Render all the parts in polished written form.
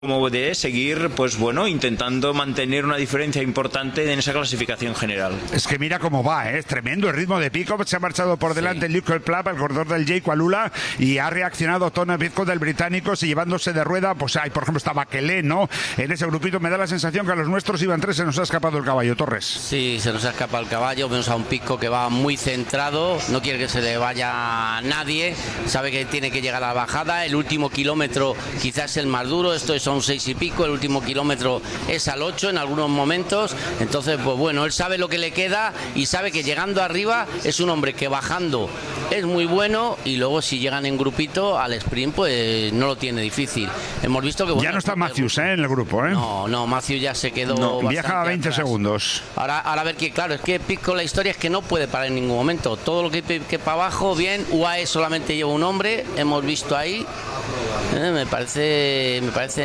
como de seguir, pues bueno, intentando mantener una diferencia importante en esa clasificación general. Es que mira cómo va, es tremendo el ritmo de Pidcock. Se ha marchado por delante el Luke Plap, el corredor del Jayco Alula, y ha reaccionado Tony Pidcock del británico, y llevándose de rueda, pues hay, por ejemplo, está Bakelé, ¿no? En ese grupito me da la sensación que a los nuestros iban tres, se nos ha escapado el caballo, Torres. Sí, se nos ha escapado el caballo, vemos a un Pidcock que va muy centrado, no quiere que se le vaya nadie, sabe que tiene que llegar a la bajada, el último kilómetro quizás es el más duro, esto son 6 y pico, el último kilómetro es al 8 en algunos momentos, entonces pues bueno, él sabe lo que le queda y sabe que llegando arriba es un hombre que bajando es muy bueno, y luego si llegan en grupito al sprint pues no lo tiene difícil. Hemos visto que bueno, ya no está Matthews en el grupo, ¿eh? No, Matthews ya se quedó viaja a 20 atrás. Segundos. Ahora a ver que claro, es que Pidcock la historia es que no puede parar en ningún momento, todo lo que para abajo bien, UAE solamente lleva un hombre, hemos visto ahí. Me parece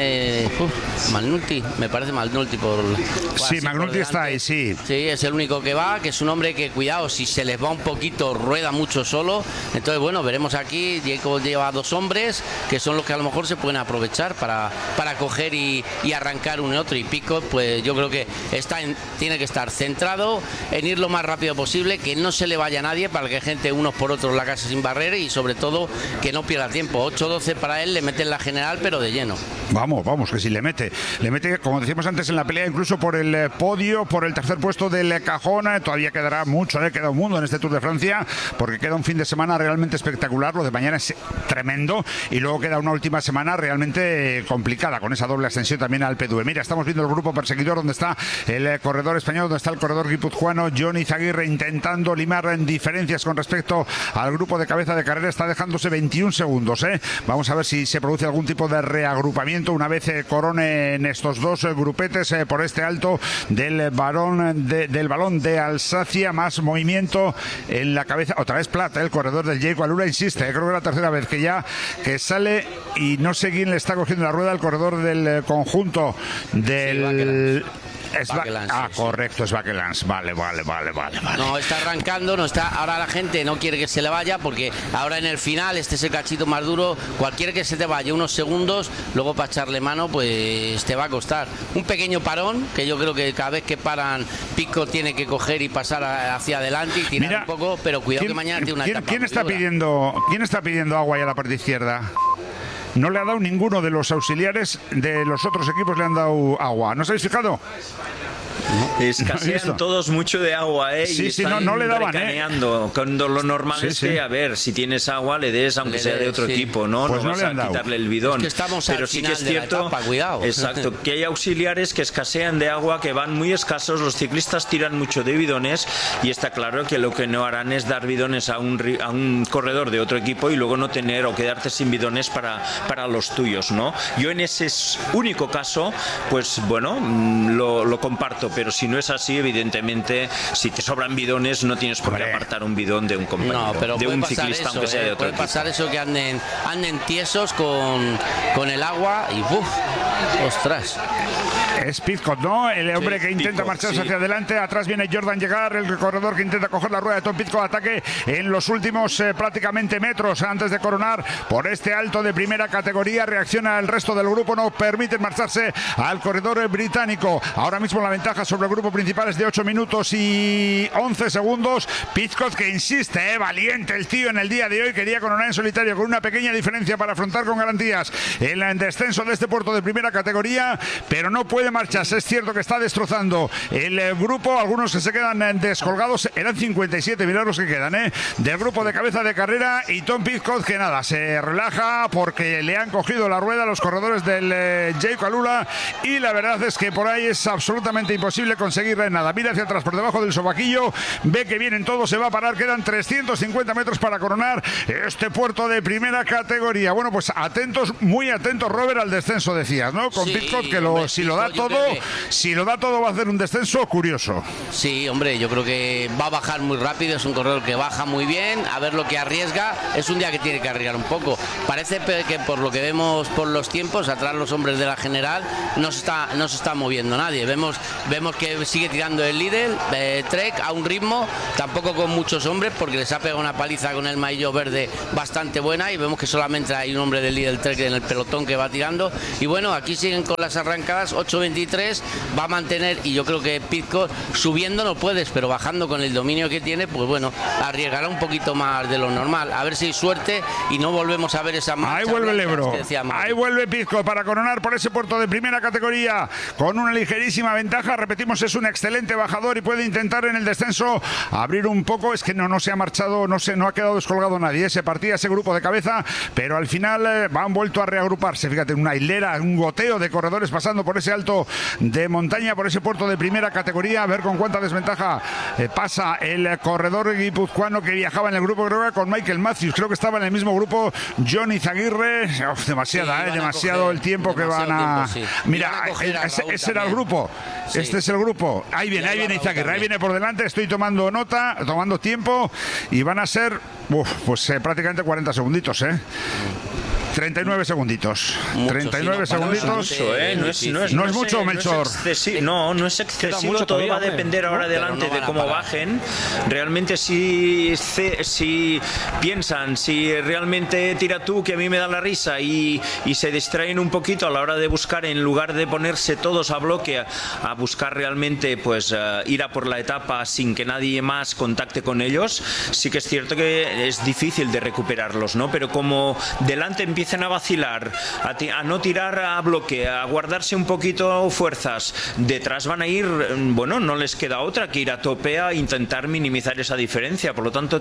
Malnulti por sí, Malnulti está ahí, sí. Sí, es el único que va, que es un hombre que, cuidado, si se les va un poquito, rueda mucho solo. Entonces, bueno, veremos aquí, Jacob lleva 2 hombres, que son los que a lo mejor se pueden aprovechar para coger y arrancar uno y otro. Y Pidcock, pues yo creo que tiene que estar centrado en ir lo más rápido posible, que no se le vaya a nadie, para que gente unos por otros la casa sin barrera, y sobre todo que no pierda tiempo. 8-12 para él, le mete en la general, pero de lleno. Vamos, que si le mete, como decíamos antes, en la pelea incluso por el podio, por el tercer puesto del cajón. Todavía quedará mucho, queda un mundo en este Tour de Francia, porque queda un fin de semana realmente espectacular, lo de mañana es tremendo, y luego queda una última semana realmente complicada, con esa doble ascensión también al P2. Mira, estamos viendo el grupo perseguidor, donde está el corredor español, donde está el corredor guipuzcoano, Johnny Izaguirre, intentando limar en diferencias con respecto al grupo de cabeza de carrera, está dejándose 21 segundos, Vamos a ver si se produce algún tipo de reagrupamiento una vez coronen estos dos grupetes por este alto del balón de Alsacia. Más movimiento en la cabeza, otra vez Plata, el corredor del Jayco Alula, insiste, creo que es la tercera vez que sale, y no sé quién le está cogiendo la rueda, el corredor del conjunto del... correcto, es Bakelans. Vale. No, está arrancando, ahora la gente no quiere que se le vaya, porque ahora en el final, este es el cachito más duro, cualquiera que se te vaya unos segundos, luego para echarle mano, pues te va a costar. Un pequeño parón, que yo creo que cada vez que paran, Pidcock tiene que coger y pasar hacia adelante y tirar un poco, pero cuidado que mañana tiene una etapa. ¿Quién está pidiendo agua ahí a la parte izquierda? No le ha dado ninguno de los auxiliares de los otros equipos, le han dado agua. ¿No os habéis fijado? Escasean todos mucho de agua, Sí, y sí, están no le daban, recaneando. Cuando lo normal es que, a ver, si tienes agua, le des, aunque sea de otro tipo, ¿no? Pues no vas a quitarle el bidón. Es que estamos pero al sí final que es cierto, de la etapa, cuidado. Exacto, que hay auxiliares que escasean de agua, que van muy escasos. Los ciclistas tiran mucho de bidones, y está claro que lo que no harán es dar bidones a un corredor de otro equipo y luego no tener o quedarte sin bidones para los tuyos, ¿no? Yo en ese único caso, pues bueno, lo comparto, pero si no es así, evidentemente, si te sobran bidones, no tienes por qué apartar un bidón de un compañero, de un ciclista, eso, aunque sea de otro equipo. Puede pasar eso, que anden tiesos con el agua y ¡buf! ¡Ostras! Es Pidcock, ¿no? El hombre que intenta marcharse hacia adelante. Atrás viene Jordan Llegar, el corredor que intenta coger la rueda de Tom Pidcock. Ataque en los últimos prácticamente metros antes de coronar por este alto de primera categoría. Reacciona el resto del grupo, no permiten marcharse al corredor británico. Ahora mismo la ventaja sobre el grupo principal es de 8 minutos y 11 segundos. Pidcock, que insiste, valiente el tío en el día de hoy. Quería coronar en solitario con una pequeña diferencia para afrontar con garantías el descenso de este puerto de primera categoría, pero no puede marcharse. Es cierto que está destrozando el grupo. Algunos que se quedan descolgados, eran 57, mirad los que quedan, del grupo de cabeza de carrera. Y Tom Pidcock, que nada, se relaja porque le han cogido la rueda a los corredores del Jayco Alula, y la verdad es que por ahí es absolutamente imposible conseguir nada. Mira hacia atrás, por debajo del sobaquillo, ve que vienen todos, se va a parar. Quedan 350 metros para coronar este puerto de primera categoría. Bueno, pues atentos, muy atentos, Robert, al descenso, decías, ¿no? Con Pidcock, que si lo da todo va a hacer un descenso curioso. Sí, hombre, yo creo que va a bajar muy rápido. Es un corredor que baja muy bien, a ver lo que arriesga. Es un día que tiene que arriesgar un poco. Parece que por lo que vemos por los tiempos, atrás los hombres de la general no se está moviendo nadie. Vemos Vemos que sigue tirando el líder, Trek, a un ritmo, tampoco con muchos hombres, porque les ha pegado una paliza con el maillot verde bastante buena, y vemos que solamente hay un hombre del líder Trek en el pelotón que va tirando. Y bueno, aquí siguen con las arrancadas, 8.23, va a mantener, y yo creo que Pidcock subiendo no puedes, pero bajando con el dominio que tiene, pues bueno, arriesgará un poquito más de lo normal. A ver si hay suerte y no volvemos a ver esa marcha. Ahí vuelve el Ebro, ahí vuelve Pidcock para coronar por ese puerto de primera categoría con una ligerísima ventaja. Repetimos, es un excelente bajador y puede intentar en el descenso abrir un poco. Es que no se ha marchado, no ha quedado descolgado nadie. Se partía ese grupo de cabeza, pero al final han vuelto a reagruparse. Fíjate, una hilera, un goteo de corredores pasando por ese alto de montaña, por ese puerto de primera categoría. A ver con cuánta desventaja pasa el corredor guipuzcoano que viajaba en el grupo, creo que con Michael Matthews. Creo que estaba en el mismo grupo John Izaguirre. Demasiada, sí, demasiado el tiempo que van a... Tiempo, sí. Mira, ese era el grupo. Sí. Este es el grupo. Ahí viene Izaguirre, ahí viene por delante. Estoy tomando nota, tomando tiempo, y van a ser pues prácticamente 40 segunditos, 39 segunditos. Mucho, 39 segunditos. No es mucho, Melchor. No es excesivo. Todo va a depender ahora adelante de cómo bajen. Realmente si piensan, si realmente tira tú, que a mí me da la risa, y se distraen un poquito a la hora de buscar, en lugar de ponerse todos a bloque a buscar realmente pues ir a por la etapa sin que nadie más contacte con ellos, sí que es cierto que es difícil de recuperarlos, ¿no? Pero como delante empiezan a vacilar, a no tirar a bloque, a guardarse un poquito fuerzas, detrás van a ir, bueno, no les queda otra que ir a tope a intentar minimizar esa diferencia. Por lo tanto,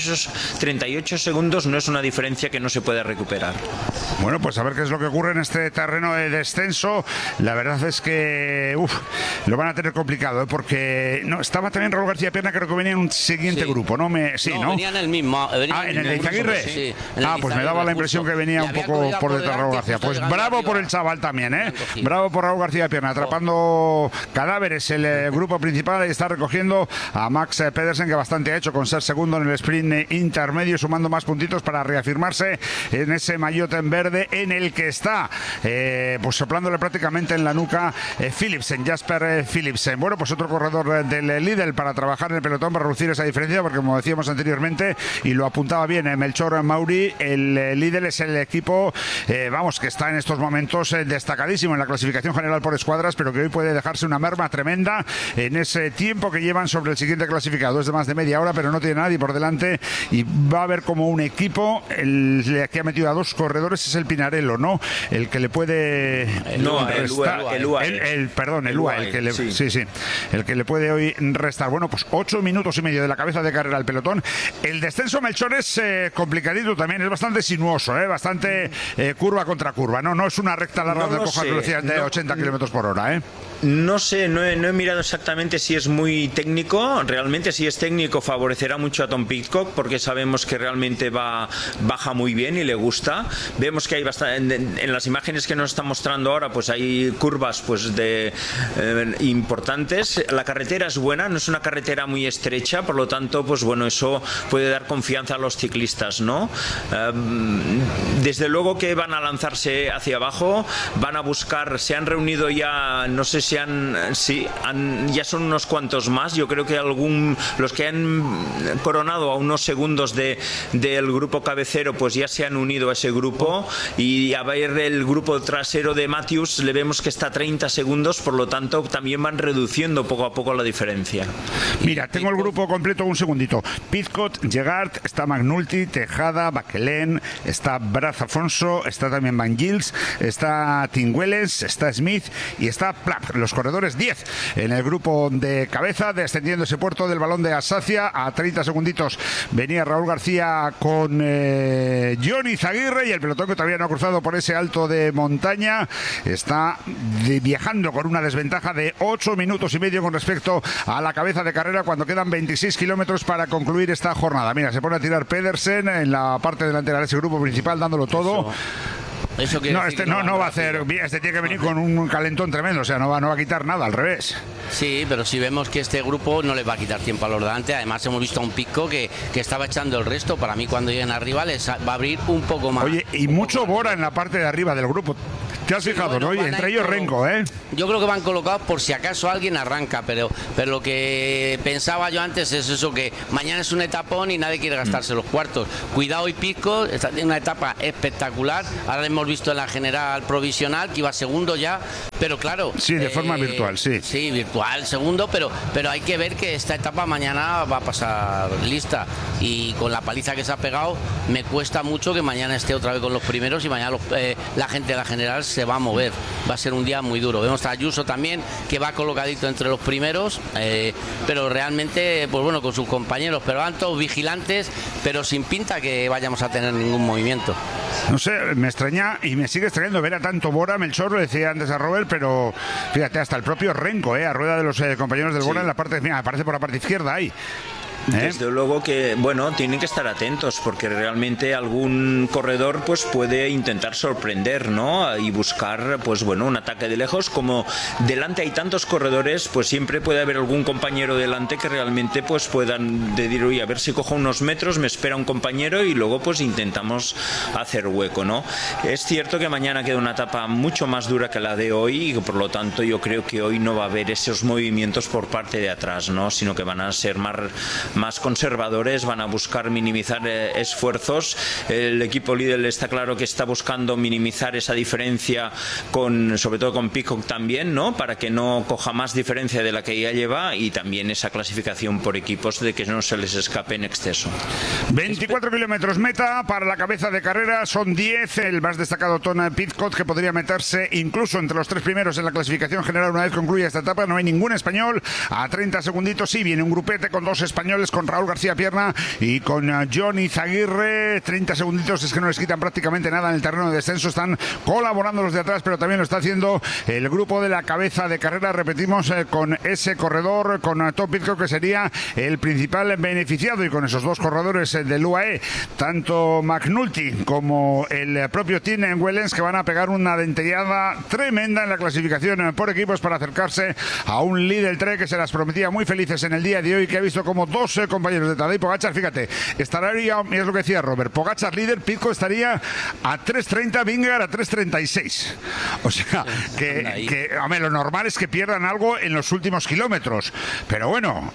38 segundos no es una diferencia que no se puede recuperar. Bueno, pues a ver qué es lo que ocurre en este terreno de descenso. La verdad es que lo van a tener complicado, porque no estaba también Raúl García Pierna, creo que venía en un siguiente grupo, ¿no? Venía en el mismo. ¿En el de Izaguirre? Sí, pues me daba la impresión que venía un poco por detrás de Raúl García. Pues bravo por el chaval también, bravo por Raúl García Pierna, atrapando cadáveres el grupo principal, y está recogiendo a Max Pedersen, que bastante ha hecho con ser segundo en el sprint intermedio, sumando más puntitos para reafirmarse en ese maillot en verde, en el que está pues soplándole prácticamente en la nuca Jasper Philipsen. Bueno, pues otro corredor del Lidl para trabajar en el pelotón, para reducir esa diferencia, porque como decíamos anteriormente, y lo apuntaba bien Melchor Mauri, el Lidl es el equipo que está en estos momentos destacadísimo en la clasificación general por escuadras, pero que hoy puede dejarse una merma tremenda en ese tiempo que llevan sobre el siguiente clasificado. Es de más de media hora, pero no tiene nadie por delante, y va a haber como un equipo. El que ha metido a dos corredores es el Pinarello, ¿no? El que le puede el que le puede hoy restar. Bueno, pues 8 minutos y medio de la cabeza de carrera al pelotón. El descenso, Melchor, es complicadito también, es bastante sinuoso, bastante curva contra curva, no es una recta larga de cojas velocidades de 80 kilómetros por hora, No sé, no he mirado exactamente si es muy técnico. Realmente, si es técnico, favorecerá mucho a Tom Pidcock, porque sabemos que realmente baja muy bien y le gusta. Vemos que hay bastante, en las imágenes que nos están mostrando ahora, pues hay curvas pues importantes. La carretera es buena, no es una carretera muy estrecha, por lo tanto, pues bueno, eso puede dar confianza a los ciclistas, ¿no? Desde luego que van a lanzarse hacia abajo, van a buscar, se han reunido ya, no sé si ya son unos cuantos más. Yo creo que los que han coronado a unos segundos del grupo cabecero, pues ya se han unido a ese grupo, y a ver el grupo trasero de Matthews, le vemos que está a 30 segundos, por lo tanto también van reduciendo poco a poco la diferencia. Mira, tengo el grupo completo, un segundito. Pidcock, Gegard, está McNulty, Tejada, Baquelén, está Braz Afonso, está también Van Gils, está Tingüeles, está Smith y está Plapp. Los corredores 10 en el grupo de cabeza, descendiendo ese puerto del Balón de Alsacia. A 30 segunditos venía Raúl García con John Izaguirre, y el pelotón, que todavía no ha cruzado por ese alto de montaña, está viajando con una desventaja de 8 minutos y medio con respecto a la cabeza de carrera, cuando quedan 26 kilómetros para concluir esta jornada. Mira, se pone a tirar Pedersen en la parte delantera de ese grupo principal, dándolo todo. No va a hacer. Este tiene que venir con un calentón tremendo, o sea, no va a quitar nada, al revés. Sí, pero si vemos que este grupo no les va a quitar tiempo a los de delante. Además, hemos visto a un Pidcock que estaba echando el resto. Para mí, cuando lleguen arriba, les va a abrir un poco más. Oye, y mucho Bora en la parte de arriba del grupo. Te has fijado, bueno, ¿no? Y entre ellos Renko, ¿eh? Yo creo que van colocados por si acaso alguien arranca, pero lo que pensaba yo antes es eso, que mañana es un etapón y nadie quiere gastarse los cuartos. Cuidado y Pizco, está en una etapa espectacular. Ahora hemos visto en la general provisional que iba segundo ya, pero claro. Sí, de forma virtual, sí. Sí, virtual, segundo, pero hay que ver que esta etapa mañana va a pasar lista. Y con la paliza que se ha pegado, me cuesta mucho que mañana esté otra vez con los primeros y mañana la gente de la general se va a mover. Va a ser un día muy duro. Vemos a Ayuso también, que va colocadito entre los primeros, pero realmente, pues bueno, con sus compañeros, pero van todos vigilantes, pero sin pinta que vayamos a tener ningún movimiento. No sé, me extraña y me sigue extrañando ver a tanto Bora, Melchor, lo decía antes a Robert, pero fíjate, hasta el propio Renko, a rueda de los compañeros del Bora en la parte, mira, aparece por la parte izquierda ahí. Desde luego que, bueno, tienen que estar atentos porque realmente algún corredor pues puede intentar sorprender, ¿no? Y buscar, pues bueno, un ataque de lejos. Como delante hay tantos corredores, pues siempre puede haber algún compañero delante que realmente pues puedan decir, oye, a ver si cojo unos metros, me espera un compañero y luego pues intentamos hacer hueco, ¿no? Es cierto que mañana queda una etapa mucho más dura que la de hoy y por lo tanto yo creo que hoy no va a haber esos movimientos por parte de atrás, ¿no? Sino que van a ser más conservadores, van a buscar minimizar esfuerzos. El equipo líder está claro que está buscando minimizar esa diferencia sobre todo con Pidcock también, ¿no? Para que no coja más diferencia de la que ya lleva y también esa clasificación por equipos de que no se les escape en exceso. 24 kilómetros meta para la cabeza de carrera, son 10, el más destacado Tom Pidcock, que podría meterse incluso entre los 3 primeros en la clasificación general una vez concluya esta etapa. No hay ningún español, a 30 segunditos sí viene un grupete con 2 españoles, con Raúl García Pierna y con Johnny Zaguirre. 30 segunditos es que no les quitan prácticamente nada en el terreno de descenso, están colaborando los de atrás, pero también lo está haciendo el grupo de la cabeza de carrera, repetimos, con ese corredor, con Tom Pidcock, que sería el principal beneficiado, y con esos 2 corredores del UAE, tanto McNulty como el propio Tim Wellens, que van a pegar una dentellada tremenda en la clasificación por equipos para acercarse a un Lidl Trek que se las prometía muy felices en el día de hoy, que ha visto como 2 compañeros de Tadej Pogačar, fíjate, estaría, es lo que decía Robert, Pogačar líder, Pidcock estaría a 3.30, Vingegaard a 3.36. O sea, que a ver, lo normal es que pierdan algo en los últimos kilómetros, pero bueno,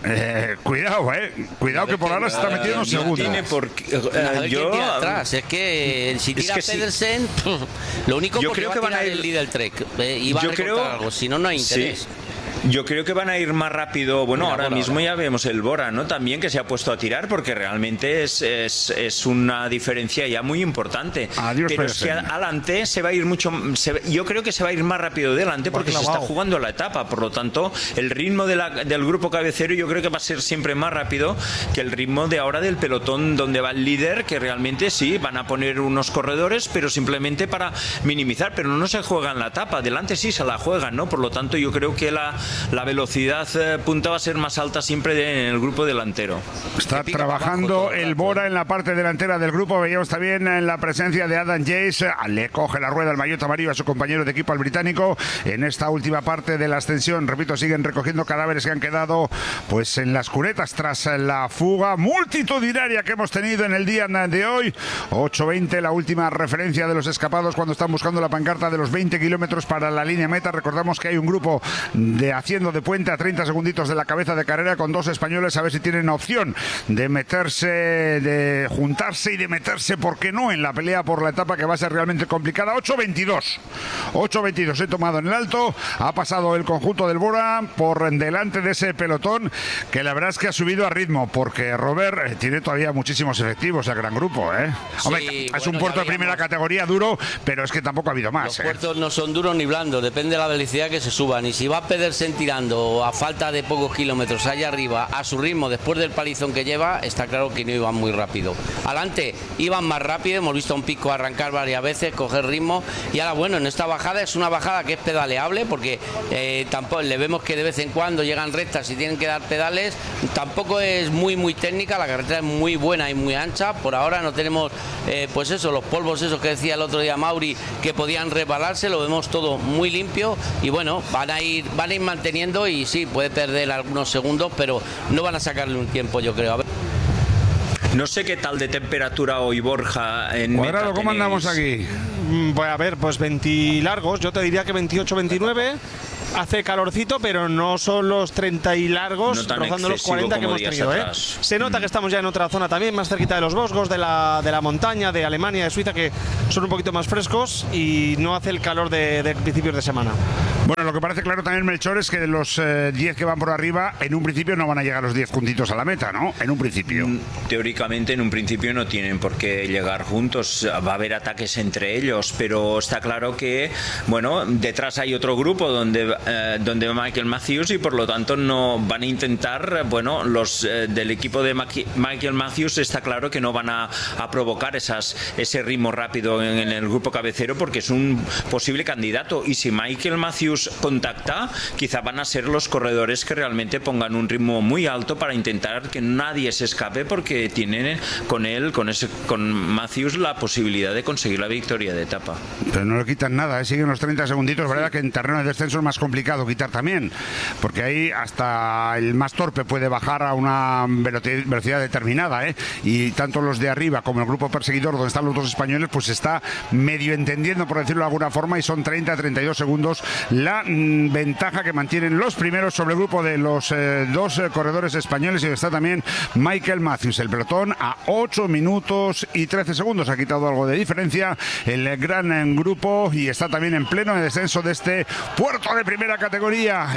cuidado que por ahora se está metiendo en segundo. Atrás. Es que si tira Pedersen, lo único que creo que van a ir el Lidl Trek y va a recortar algo, si no, no hay interés. Sí. Yo creo que van a ir más rápido. Bueno, ahora mismo ya vemos el Bora, ¿no? También que se ha puesto a tirar porque realmente es una diferencia ya muy importante. Adiós, pero es que adelante se va a ir mucho. Yo creo que se va a ir más rápido delante porque se está jugando la etapa. Por lo tanto, el ritmo del grupo cabecero yo creo que va a ser siempre más rápido que el ritmo de ahora del pelotón donde va el líder, que realmente sí, van a poner unos corredores, pero simplemente para minimizar. Pero no se juegan la etapa. Delante sí se la juegan, ¿no? Por lo tanto, yo creo que la velocidad punta va a ser más alta siempre en el grupo delantero. Está trabajando el Bora en la parte delantera del grupo. Veíamos también en la presencia de Adam Yates, le coge la rueda el maillot amarillo a su compañero de equipo, al británico, en esta última parte de la ascensión. Repito, siguen recogiendo cadáveres que han quedado pues en las cunetas tras la fuga multitudinaria que hemos tenido en el día de hoy. 8:20, la última referencia de los escapados cuando están buscando la pancarta de los 20 kilómetros para la línea meta. Recordamos que hay un grupo haciendo de puente a 30 segunditos de la cabeza de carrera con 2 españoles, a ver si tienen opción de meterse, de juntarse y de meterse, ¿por qué no?, en la pelea por la etapa, que va a ser realmente complicada. 8.22 he tomado en el alto, ha pasado el conjunto del Bora por delante de ese pelotón, que la verdad es que ha subido a ritmo, porque Robert tiene todavía muchísimos efectivos, el gran grupo, Sí, hombre, es un puerto de primera categoría duro, pero es que tampoco ha habido más. Los puertos no son duros ni blandos, depende de la velocidad que se suban, y si va a Pedersen tirando a falta de pocos kilómetros allá arriba a su ritmo después del palizón que lleva, está claro que no iban muy rápido. Adelante iban más rápido, hemos visto a un Pidcock arrancar varias veces, coger ritmo, y ahora bueno, en esta bajada es una bajada que es pedaleable, porque tampoco le vemos que de vez en cuando llegan rectas y tienen que dar pedales, tampoco es muy técnica, la carretera es muy buena y muy ancha. Por ahora no tenemos pues eso, los polvos esos que decía el otro día Mauri, que podían resbalarse, lo vemos todo muy limpio, y bueno, van a ir manteniendo, y sí, puede perder algunos segundos, pero no van a sacarle un tiempo, yo creo. A ver. No sé qué tal de temperatura hoy, Borja, en Cuadrado, meta ¿cómo tenéis? andamos aquí? Voy a ver, pues 20 largos, yo te diría que 28, 29. Hace calorcito, pero no son los 30 y largos, no tan rozando los 40 que hemos tenido. Se nota que estamos ya en otra zona también, más cerquita de los Vosgos, de la montaña, de Alemania, de Suiza, que son un poquito más frescos y no hace el calor de principios de semana. Bueno, lo que parece claro también, Melchor, es que de los 10 que van por arriba, en un principio no van a llegar los 10 juntitos a la meta, ¿no? En un principio. Teóricamente, en un principio no tienen por qué llegar juntos. Va a haber ataques entre ellos, pero está claro que, bueno, detrás hay otro grupo donde va Michael Matthews y por lo tanto no van a intentar, bueno, los del equipo de Michael Matthews está claro que no van a provocar ese ritmo rápido en el grupo cabecero porque es un posible candidato, y si Michael Matthews contacta, quizá van a ser los corredores que realmente pongan un ritmo muy alto para intentar que nadie se escape, porque tienen con Matthews la posibilidad de conseguir la victoria de etapa. Pero no le quitan nada, siguen los 30 segunditos, verdad que en terreno de descenso es más complicado quitar también, porque ahí hasta el más torpe puede bajar a una velocidad determinada, y tanto los de arriba como el grupo perseguidor, donde están los dos españoles, pues está medio entendiendo, por decirlo de alguna forma, y son 30-32 segundos la ventaja que mantienen los primeros sobre el grupo de los dos corredores españoles, y está también Michael Matthews, el pelotón a 8 minutos y 13 segundos, ha quitado algo de diferencia el gran grupo, y está también en pleno descenso de este puerto de primera categoría,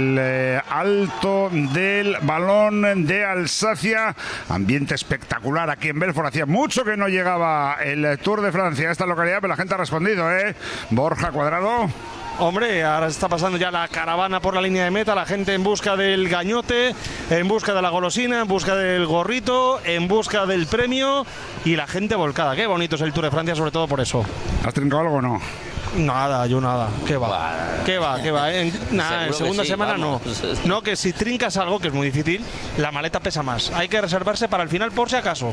el Alto del Balón de Alsacia. Ambiente espectacular aquí en Belfort, hacía mucho que no llegaba el Tour de Francia a esta localidad, pero la gente ha respondido, Borja Cuadrado. Hombre, ahora está pasando ya la caravana por la línea de meta, la gente en busca del gañote, en busca de la golosina, en busca del gorrito, en busca del premio, y la gente volcada. Qué bonito es el Tour de Francia, sobre todo por eso. ¿Has trincado algo o no? Nada, yo nada. ¿Qué va? ¿Qué va? En segunda semana vamos. No. No, que si trincas algo, que es muy difícil, la maleta pesa más. Hay que reservarse para el final por si acaso.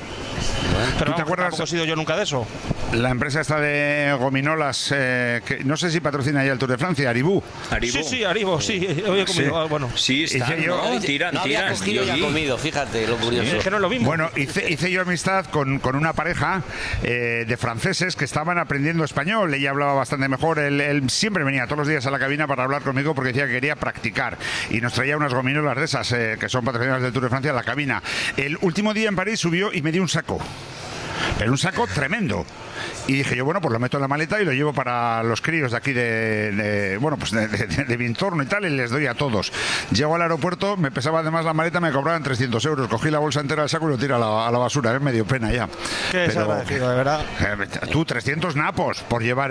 Pero ¿te acuerdas? Tampoco he sido yo nunca de eso. La empresa esta de gominolas, que no sé si patrocina ya el Tour de Francia, Aribú. Sí, Aribú, sí. Hoy he comido, bueno. Sí, está, tiran. Había cogido y ha comido, fíjate, lo curioso. Es que no es lo mismo. Bueno, hice yo amistad con una pareja de franceses que estaban aprendiendo español. Ella hablaba bastante mejor. Él siempre venía todos los días a la cabina para hablar conmigo porque decía que quería practicar. Y nos traía unas gominolas de esas, que son patrocinadas del Tour de Francia, a la cabina. El último día en París subió y me dio un saco. Pero un saco tremendo. Y dije yo, bueno, pues lo meto en la maleta y lo llevo para los críos de aquí de mi entorno y tal, y les doy a todos. Llego al aeropuerto, me pesaba además la maleta, me cobraban 300 euros. Cogí la bolsa entera del saco y lo tiro a la basura, me dio pena ya. Qué desagradecido, de verdad. Tú, 300 napos por llevar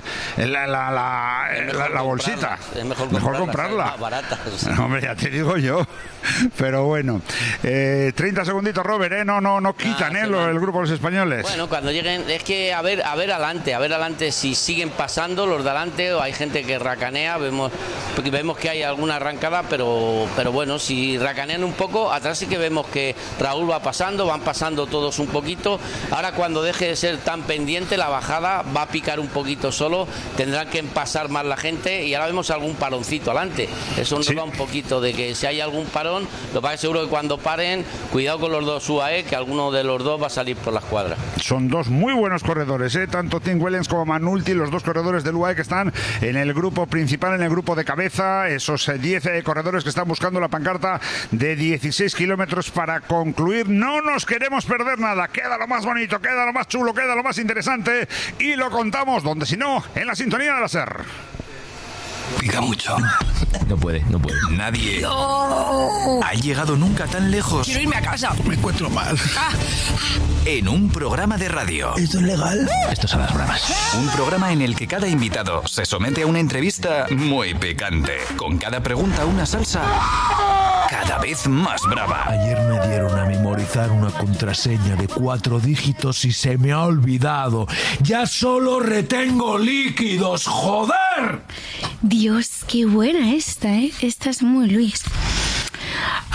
la bolsita. Es mejor comprarla. Más baratas. Hombre, ya te digo yo. Pero bueno, 30 segunditos, Robert, no quitan el grupo de los españoles. Bueno, cuando lleguen, es que a ver adelante si siguen pasando los de adelante, o hay gente que racanea, vemos que hay alguna arrancada, pero bueno, si racanean un poco, atrás sí que vemos que Raúl va pasando, van pasando todos un poquito. Ahora, cuando deje de ser tan pendiente, la bajada va a picar un poquito solo, tendrán que pasar más la gente, y ahora vemos algún paroncito adelante. Eso nos da un poquito de que si hay algún parón, lo que pasa es seguro que cuando paren, cuidado con los dos UAE, que alguno de los dos va a salir por la escuadra. Son dos muy buenos corredores, tanto Tim Wellens como Manulti, los dos corredores del UAE que están en el grupo principal, en el grupo de cabeza, esos 10 corredores que están buscando la pancarta de 16 kilómetros para concluir. No nos queremos perder nada, queda lo más bonito, queda lo más chulo, queda lo más interesante, y lo contamos, donde si no, en la sintonía de la SER. Pica mucho. No puede. Nadie ha llegado nunca tan lejos. Quiero irme a casa. Me encuentro mal. En un programa de radio. ¿Esto es legal? Esto son las bromas. Un programa en el que cada invitado se somete a una entrevista muy picante. Con cada pregunta una salsa cada vez más brava. Ayer me dieron a memorizar una contraseña de 4 dígitos y se me ha olvidado. Ya solo retengo líquidos, ¡joder! Dios, qué buena esta, ¿eh? Esta es muy Luis.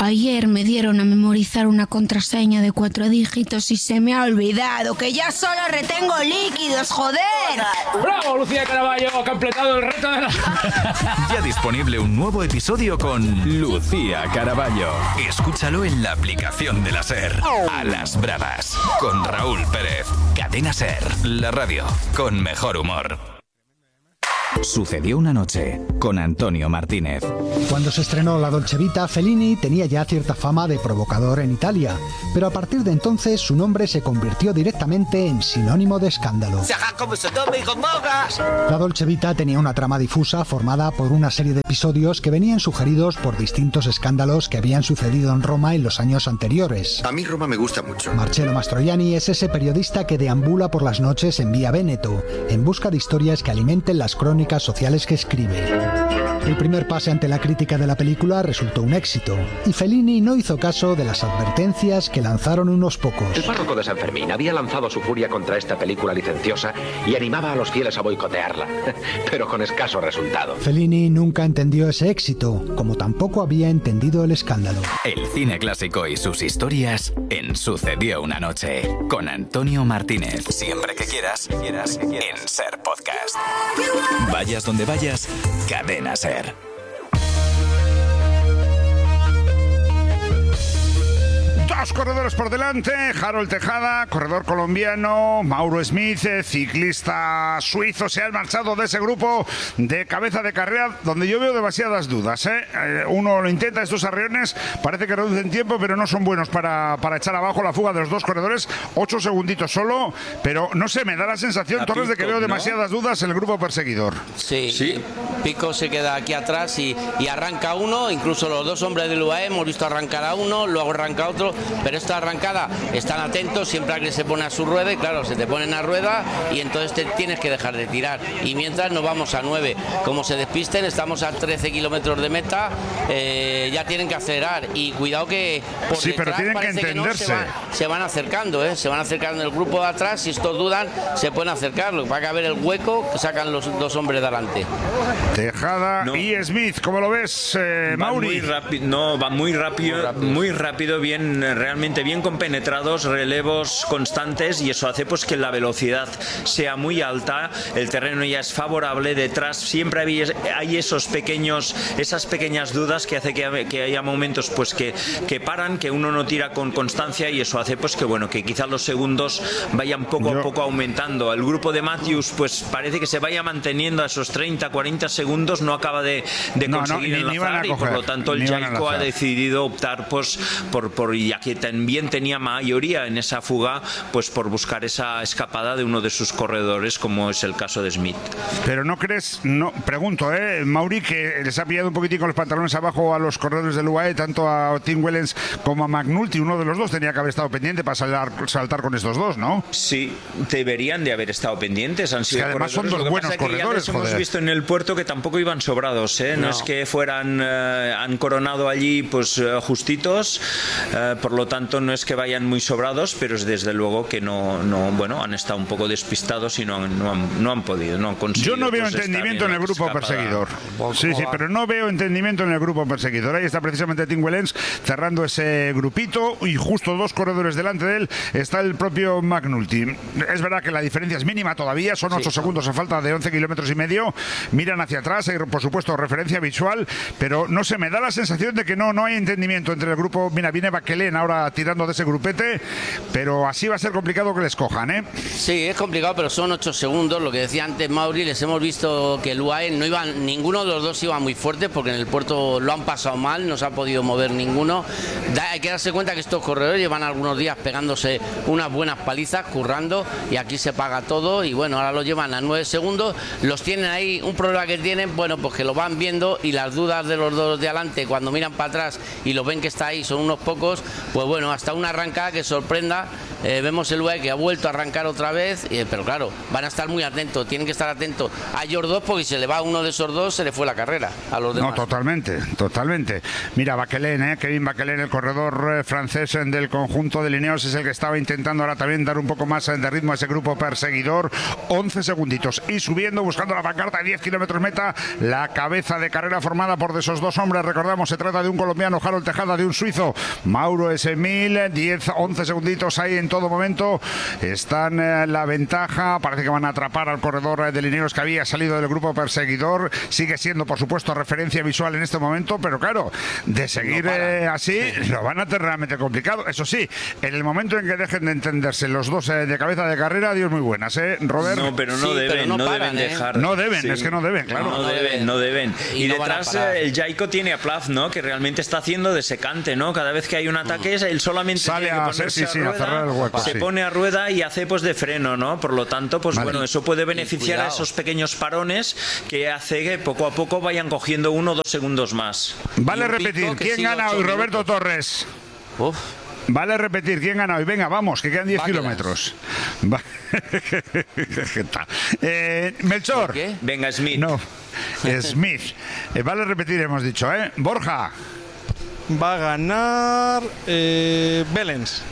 Ayer me dieron a memorizar una contraseña de 4 dígitos y se me ha olvidado que ya solo retengo líquidos, joder. ¡Bravo, Lucía Caraballo! Ha completado el reto de la... Ya disponible un nuevo episodio con Lucía Caraballo. Escúchalo en la aplicación de la SER. A las bravas. Con Raúl Pérez. Cadena SER. La radio con mejor humor. Sucedió una noche con Antonio Martínez. Cuando se estrenó La Dolce Vita, Fellini tenía ya cierta fama de provocador en Italia, pero a partir de entonces su nombre se convirtió directamente en sinónimo de escándalo. La Dolce Vita tenía una trama difusa formada por una serie de episodios que venían sugeridos por distintos escándalos que habían sucedido en Roma en los años anteriores. A mí Roma me gusta mucho. Marcello Mastroianni es ese periodista que deambula por las noches en Vía Véneto, en busca de historias que alimenten las crónicas sociales que escribe. El primer pase ante la crítica de la película resultó un éxito, y Fellini no hizo caso de las advertencias que lanzaron unos pocos. El párroco de San Fermín había lanzado su furia contra esta película licenciosa y animaba a los fieles a boicotearla, pero con escaso resultado. Fellini nunca entendió ese éxito, como tampoco había entendido el escándalo. El cine clásico y sus historias en Sucedió una noche con Antonio Martínez. Siempre que quieras en SER Podcast. Vayas donde vayas, Cadena SER. Dos corredores por delante, Harold Tejada, corredor colombiano, Mauro Smith, ciclista suizo, se han marchado de ese grupo de cabeza de carrera donde yo veo demasiadas dudas. Uno lo intenta, estos arriones parece que reducen tiempo, pero no son buenos para echar abajo la fuga de los dos corredores. 8 segunditos solo, pero no sé, me da la sensación, Torres, de que veo demasiadas dudas en el grupo perseguidor. Sí. Pico se queda aquí atrás y arranca uno, incluso los dos hombres del UAE hemos visto arrancar a uno, luego arranca otro. Pero esta arrancada, están atentos, siempre alguien se pone a su rueda y claro, se te ponen a rueda y entonces te tienes que dejar de tirar. Y mientras nos vamos a 9. Como se despisten, estamos a 13 kilómetros de meta, ya tienen que acelerar. Y cuidado que por sí, detrás, pero tienen que entenderse. Que no, se van acercando, se van acercando en el grupo de atrás. Si estos dudan, se pueden acercar. Lo que va a caber el hueco que sacan los dos hombres de adelante. Tejada y Smith, ¿cómo lo ves, Mauri? Va muy rápido, bien, realmente bien compenetrados, relevos constantes, y eso hace pues que la velocidad sea muy alta, el terreno ya es favorable, detrás siempre hay esas pequeñas dudas que hace que haya momentos pues que paran, que uno no tira con constancia, y eso hace pues que quizás los segundos vayan poco a poco aumentando. El grupo de Matthews pues parece que se vaya manteniendo a esos 30-40 segundos, no acaba de conseguir enlazar, y por lo tanto el Jayco ha decidido optar pues por ya que también tenía mayoría en esa fuga, pues por buscar esa escapada de uno de sus corredores, como es el caso de Smith. Pero no crees, pregunto, Mauri, que les ha pillado un poquitín con los pantalones abajo a los corredores del UAE, tanto a Tim Wellens como a McNulty. Uno de los dos tenía que haber estado pendiente para saltar con estos dos, ¿no? Sí, deberían de haber estado pendientes. Han sido que además son dos buenos corredores. Hemos visto en el puerto que tampoco iban sobrados, No es que han coronado allí pues justitos, por lo tanto no es que vayan muy sobrados, pero es desde luego que han estado un poco despistados y no han podido, no han conseguido. Yo no veo entendimiento en el grupo perseguidor. Sí, pero no veo entendimiento en el grupo perseguidor. Ahí está precisamente Tim Wellens cerrando ese grupito, y justo dos corredores delante de él está el propio McNulty. Es verdad que la diferencia es mínima todavía, son 8 segundos a falta de 11 kilómetros y medio. Miran hacia atrás, hay por supuesto referencia visual, pero no sé, me da la sensación de que no hay entendimiento entre el grupo. Mira, viene Baquelén ahora tirando de ese grupete, pero así va a ser complicado que les cojan, Sí, es complicado, pero son 8 segundos. Lo que decía antes Mauri, les hemos visto que el UAE ninguno de los dos iba muy fuerte, porque en el puerto lo han pasado mal, no se ha podido mover ninguno. Hay que darse cuenta que estos corredores llevan algunos días pegándose unas buenas palizas, currando, y aquí se paga todo, y bueno, ahora lo llevan a 9 segundos, los tienen ahí. Un problema que tienen, pues que lo van viendo, y las dudas de los dos de adelante cuando miran para atrás y lo ven que está ahí son unos pocos, pues bueno, hasta una arrancada que sorprenda. Vemos el UAE que ha vuelto a arrancar otra vez, pero claro, van a estar muy atentos, tienen que estar atentos a ellos dos, porque si se le va uno de esos dos, se le fue la carrera a los demás. No, totalmente. Mira, Vauquelin, Kevin Vauquelin, el corredor francés del conjunto de Lineos, es el que estaba intentando ahora también dar un poco más de ritmo a ese grupo perseguidor. 11 segunditos y subiendo, buscando la pancarta de 10 kilómetros meta, la cabeza de carrera formada por esos dos hombres. Recordamos, se trata de un colombiano, Harold Tejada, de un suizo, Mauro Esmil. 11 segunditos ahí en todo momento. Están la ventaja, parece que van a atrapar al corredor de Lineos que había salido del grupo perseguidor. Sigue siendo, por supuesto, referencia visual en este momento, pero claro, de seguir así, lo van a tener realmente complicado. Eso sí, en el momento en que dejen de entenderse los dos de cabeza de carrera, Dios muy buenas, Robert. No, pero no deben, no deben dejar. No deben, es que no deben, claro. No deben. Y no detrás el Jayco tiene a Plaz, ¿no? Que realmente está haciendo de secante, ¿no? Cada vez que hay un ataque, él solamente sale tiene que ponerse a cerrar el hueco. Se pone a rueda y hace pues de freno, ¿no? Por lo tanto, pues bueno, eso puede beneficiar a esos pequeños parones que hace que poco a poco vayan cogiendo 1 o 2 segundos más. Vale repetir, ¿quién gana hoy? Roberto Torres. Vale repetir, ¿quién gana hoy? Venga, vamos, que quedan 10 kilómetros. Melchor. ¿Qué? Venga, Smith. No, Smith. Vale repetir, hemos dicho, Borja. Va a ganar Belens.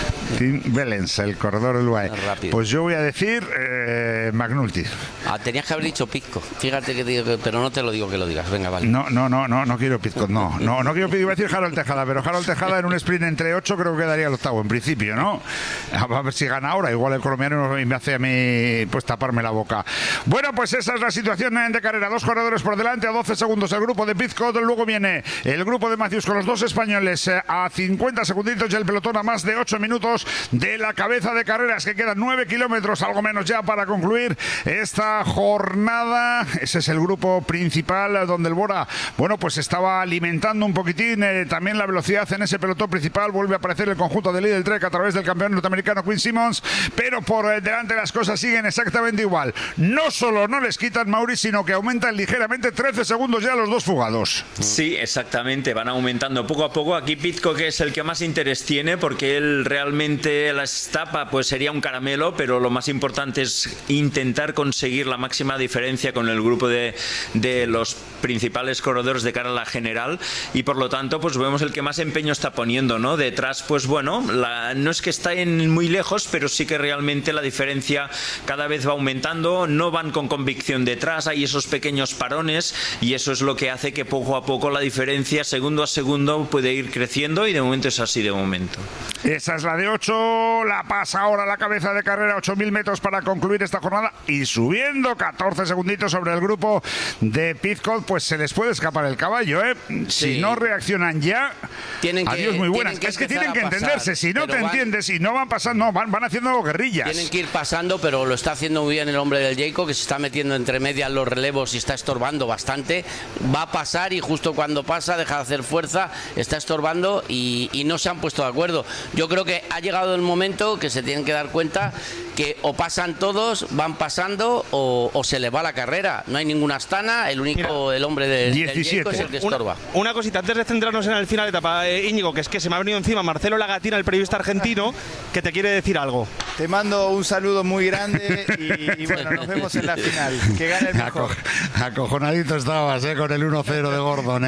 Tim Belens, el corredor del UAE. Pues yo voy a decir McNulty. Tenías que haber dicho Pizco. Fíjate que digo, pero no te lo digo que lo digas. Venga, vale. No quiero Pizco. No quiero Pizco. Iba a decir Harold Tejada, pero Harold Tejada en un sprint entre 8 creo que quedaría el octavo, en principio, ¿no? A ver si gana ahora. Igual el colombiano me hace a mí pues taparme la boca. Bueno, pues esa es la situación de carrera. 2 corredores por delante a 12 segundos el grupo de Pizco. Luego viene el grupo de Matthews con los 2 españoles a 50 segunditos y el pelotón a más de 8 minutos de la cabeza de carreras, que quedan 9 kilómetros, algo menos ya, para concluir esta jornada. Ese es el grupo principal donde el Bora, bueno, pues estaba alimentando un poquitín también la velocidad en ese pelotón principal. Vuelve a aparecer el conjunto de Lidl Trek a través del campeón norteamericano Quinn Simmons, pero por delante las cosas siguen exactamente igual. No solo no les quitan, Mauri, sino que aumentan ligeramente, 13 segundos ya los dos fugados. Sí, exactamente, van aumentando poco a poco. Aquí Pizco, que es el que más interés tiene, porque él realmente la etapa pues sería un caramelo, pero lo más importante es intentar conseguir la máxima diferencia con el grupo de los principales corredores de cara a la general, y por lo tanto pues vemos el que más empeño está poniendo, ¿no? Detrás pues bueno, no es que estén muy lejos, pero sí que realmente la diferencia cada vez va aumentando. No van con convicción detrás, hay esos pequeños parones, y eso es lo que hace que poco a poco la diferencia segundo a segundo puede ir creciendo, y de momento es así de momento. Esa es la de 8, la pasa ahora la cabeza de carrera, 8.000 metros para concluir esta jornada, y subiendo 14 segunditos sobre el grupo de Pizco, pues se les puede escapar el caballo, Si no reaccionan ya, adiós muy buenas. Es que tienen que entenderse, si no te entiendes, si no van pasando, van haciendo guerrillas. Tienen que ir pasando, pero lo está haciendo muy bien el hombre del Jayco, que se está metiendo entre medias los relevos y está estorbando bastante. Va a pasar, y justo cuando pasa deja de hacer fuerza, está estorbando, y no se han puesto de acuerdo. Yo creo que ha llegado el momento que se tienen que dar cuenta que o pasan todos, van pasando, o se les va la carrera. No hay ninguna Astana, el único, el hombre del Jayco es el que estorba. Una cosita, antes de centrarnos en el final de etapa, Íñigo, que es que se me ha venido encima Marcelo Lagatina, el periodista argentino, que te quiere decir algo. Te mando un saludo muy grande y bueno, nos vemos en la final. Que gane el mejor. Acojonadito estabas, con el 1-0 de Gordon,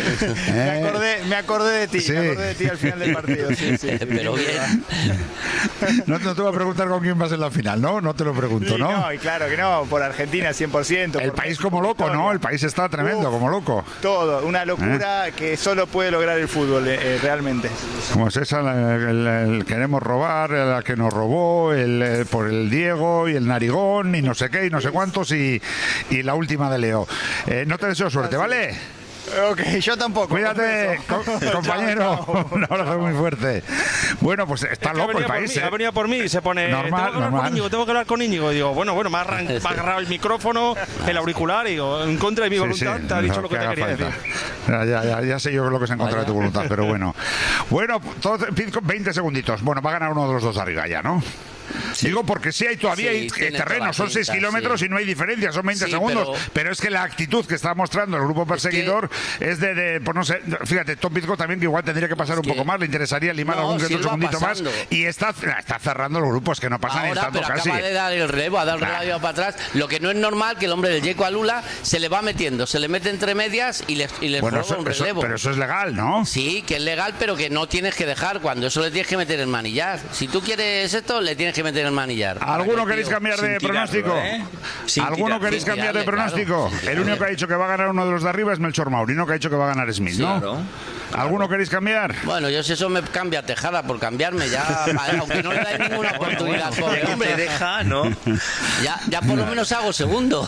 Me acordé de ti, sí. Me acordé de ti al final del partido. Sí. Pero bien. No te voy a preguntar con quién vas en la final, ¿no? No te lo pregunto, ¿no? No, y claro que no, por Argentina 100%. El país como loco, ¿no? El país está tremendo, como loco. Todo, una locura que solo puede lograr el fútbol, realmente. Como es esa, el queremos robar, la que nos robó, por el Diego y el Narigón y no sé qué y no sé cuántos y la última de Leo. No te deseo suerte, ¿vale? Ok, yo tampoco. Cuídate, compañero. Un abrazo muy fuerte. Bueno, pues está loco el país. Ha venido por mí y se pone. Normal. Tengo que hablar con Íñigo. Digo, bueno, me ha agarrado el micrófono, el auricular, y digo, en contra de mi voluntad, te ha dicho lo que te quería decir. Ya sé yo lo que es en contra de tu voluntad, pero bueno. Bueno, 20 segunditos. Bueno, va a ganar uno de los dos arriba ya, ¿no? Sí. Digo porque sí hay todavía terreno, son 6 kilómetros y no hay diferencia, son 20 segundos. Pero es que la actitud que está mostrando el grupo perseguidor es pues no sé, fíjate, Tom Pidcock también que igual tendría que pasar un poco más, le interesaría limar algún que otro segundito más y está cerrando los grupos, que no pasa ni tanto casi. Acaba de dar el relevo, ha dado el relevo para atrás, lo que no es normal que el hombre del Yeco Alula se le va metiendo, se le mete entre medias y le roba un relevo. Pero eso es legal, ¿no? Sí, que es legal, pero que no tienes que dejar, cuando eso le tienes que meter el manillar. Si tú quieres esto, le tienes que meter el manillar. ¿Alguno queréis cambiar de pronóstico? ¿Alguno queréis cambiar de pronóstico? El único que ha dicho que va a ganar uno de los de arriba es Melchor Maurino, que ha dicho que va a ganar Smith, ¿no? Claro. ¿Alguno queréis cambiar? Bueno, yo si eso me cambia Tejada por cambiarme ya, aunque no le dais ninguna oportunidad. Bueno, hombre, deja, ¿no? Ya por lo menos hago segundo.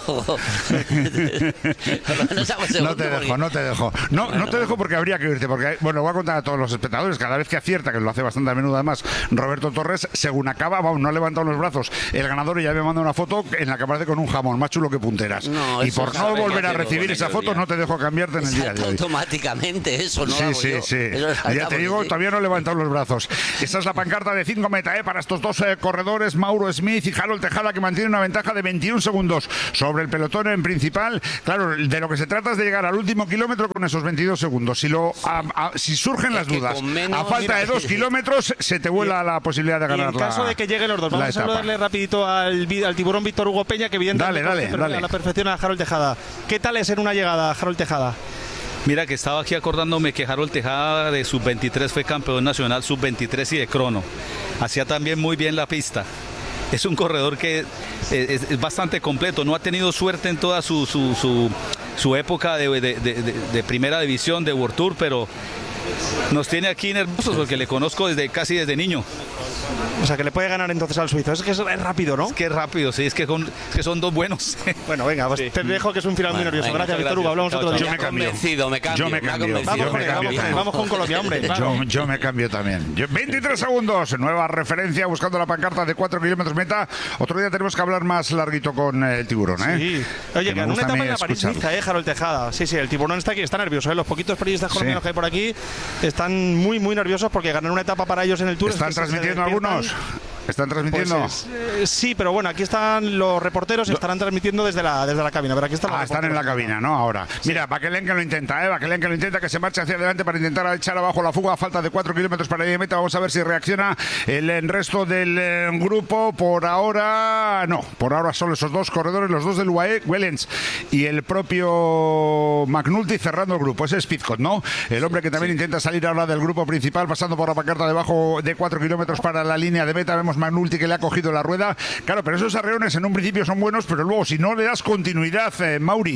No te dejo. No te dejo porque habría que irte, porque bueno, voy a contar a todos los espectadores, cada vez que acierta, que lo hace bastante a menudo además, Roberto Torres, según acaba, no ha levantado los brazos el ganador y ya me manda una foto en la que aparece con un jamón, más chulo que punteras. Y por no volver a recibir esa foto, no te dejo cambiarte en el día de hoy. Automáticamente, eso no. Sí. Ya te digo, todavía no he levantado los brazos. Esa es la pancarta de 5 meta para estos dos corredores, Mauro Smith y Harold Tejada, que mantienen una ventaja de 21 segundos sobre el pelotón en principal. Claro, de lo que se trata es de llegar al último kilómetro con esos 22 segundos. Si surgen las dudas, a falta de 2 kilómetros, se te vuela la posibilidad de ganar. En caso de que lleguen los dos, vamos a saludarle rapidito al tiburón Víctor Hugo Peña, que evidentemente dale. a la perfección a Harold Tejada. ¿Qué tal es en una llegada, Harold Tejada? Mira que estaba aquí acordándome que Harold Tejada de sub-23 fue campeón nacional sub-23 y de crono. Hacía también muy bien la pista. Es un corredor que es bastante completo. No ha tenido suerte en toda su época de primera división, de World Tour, pero nos tiene aquí nerviosos porque le conozco casi desde niño. O sea, que le puede ganar entonces al suizo. Es que es rápido, ¿no? Es que es rápido, sí, es que son dos buenos. Bueno, venga, pues te dejo, que es un final muy nervioso. Gracias, Víctor Hugo. Hablamos otro día. Vamos con Colombia, hombre. Yo me cambio también. 23 segundos, nueva referencia, buscando la pancarta de 4 kilómetros meta. Otro día tenemos que hablar más larguito con el tiburón, ¿eh? Sí. Oye, que en una etapa en la París-Niza, Harold Tejada. Sí, el tiburón está aquí, está nervioso, Los poquitos periodistas colombianos que hay por aquí están muy, muy nerviosos porque ganar una etapa para ellos en el Tour. ¿Están transmitiendo algunos? ¿Están transmitiendo? Pues sí, pero bueno, aquí están los reporteros y estarán transmitiendo desde la cabina. Pero aquí están están en la cabina, ¿no? Ahora. Sí. Mira, Bakelenka lo intenta, que se marcha hacia adelante para intentar echar abajo la fuga a falta de 4 kilómetros para la meta. Vamos a ver si reacciona el resto del grupo. Por ahora, no. Por ahora solo esos dos corredores, los dos del UAE, Wellens y el propio McNulty cerrando el grupo. Ese es Pidcock, ¿no? El hombre que también intenta salir ahora del grupo principal, pasando por la pancarta debajo de 4 kilómetros para la línea de meta. Vemos McNulty que le ha cogido la rueda. Claro, pero esos arreones en un principio son buenos, pero luego si no le das continuidad, Mauri,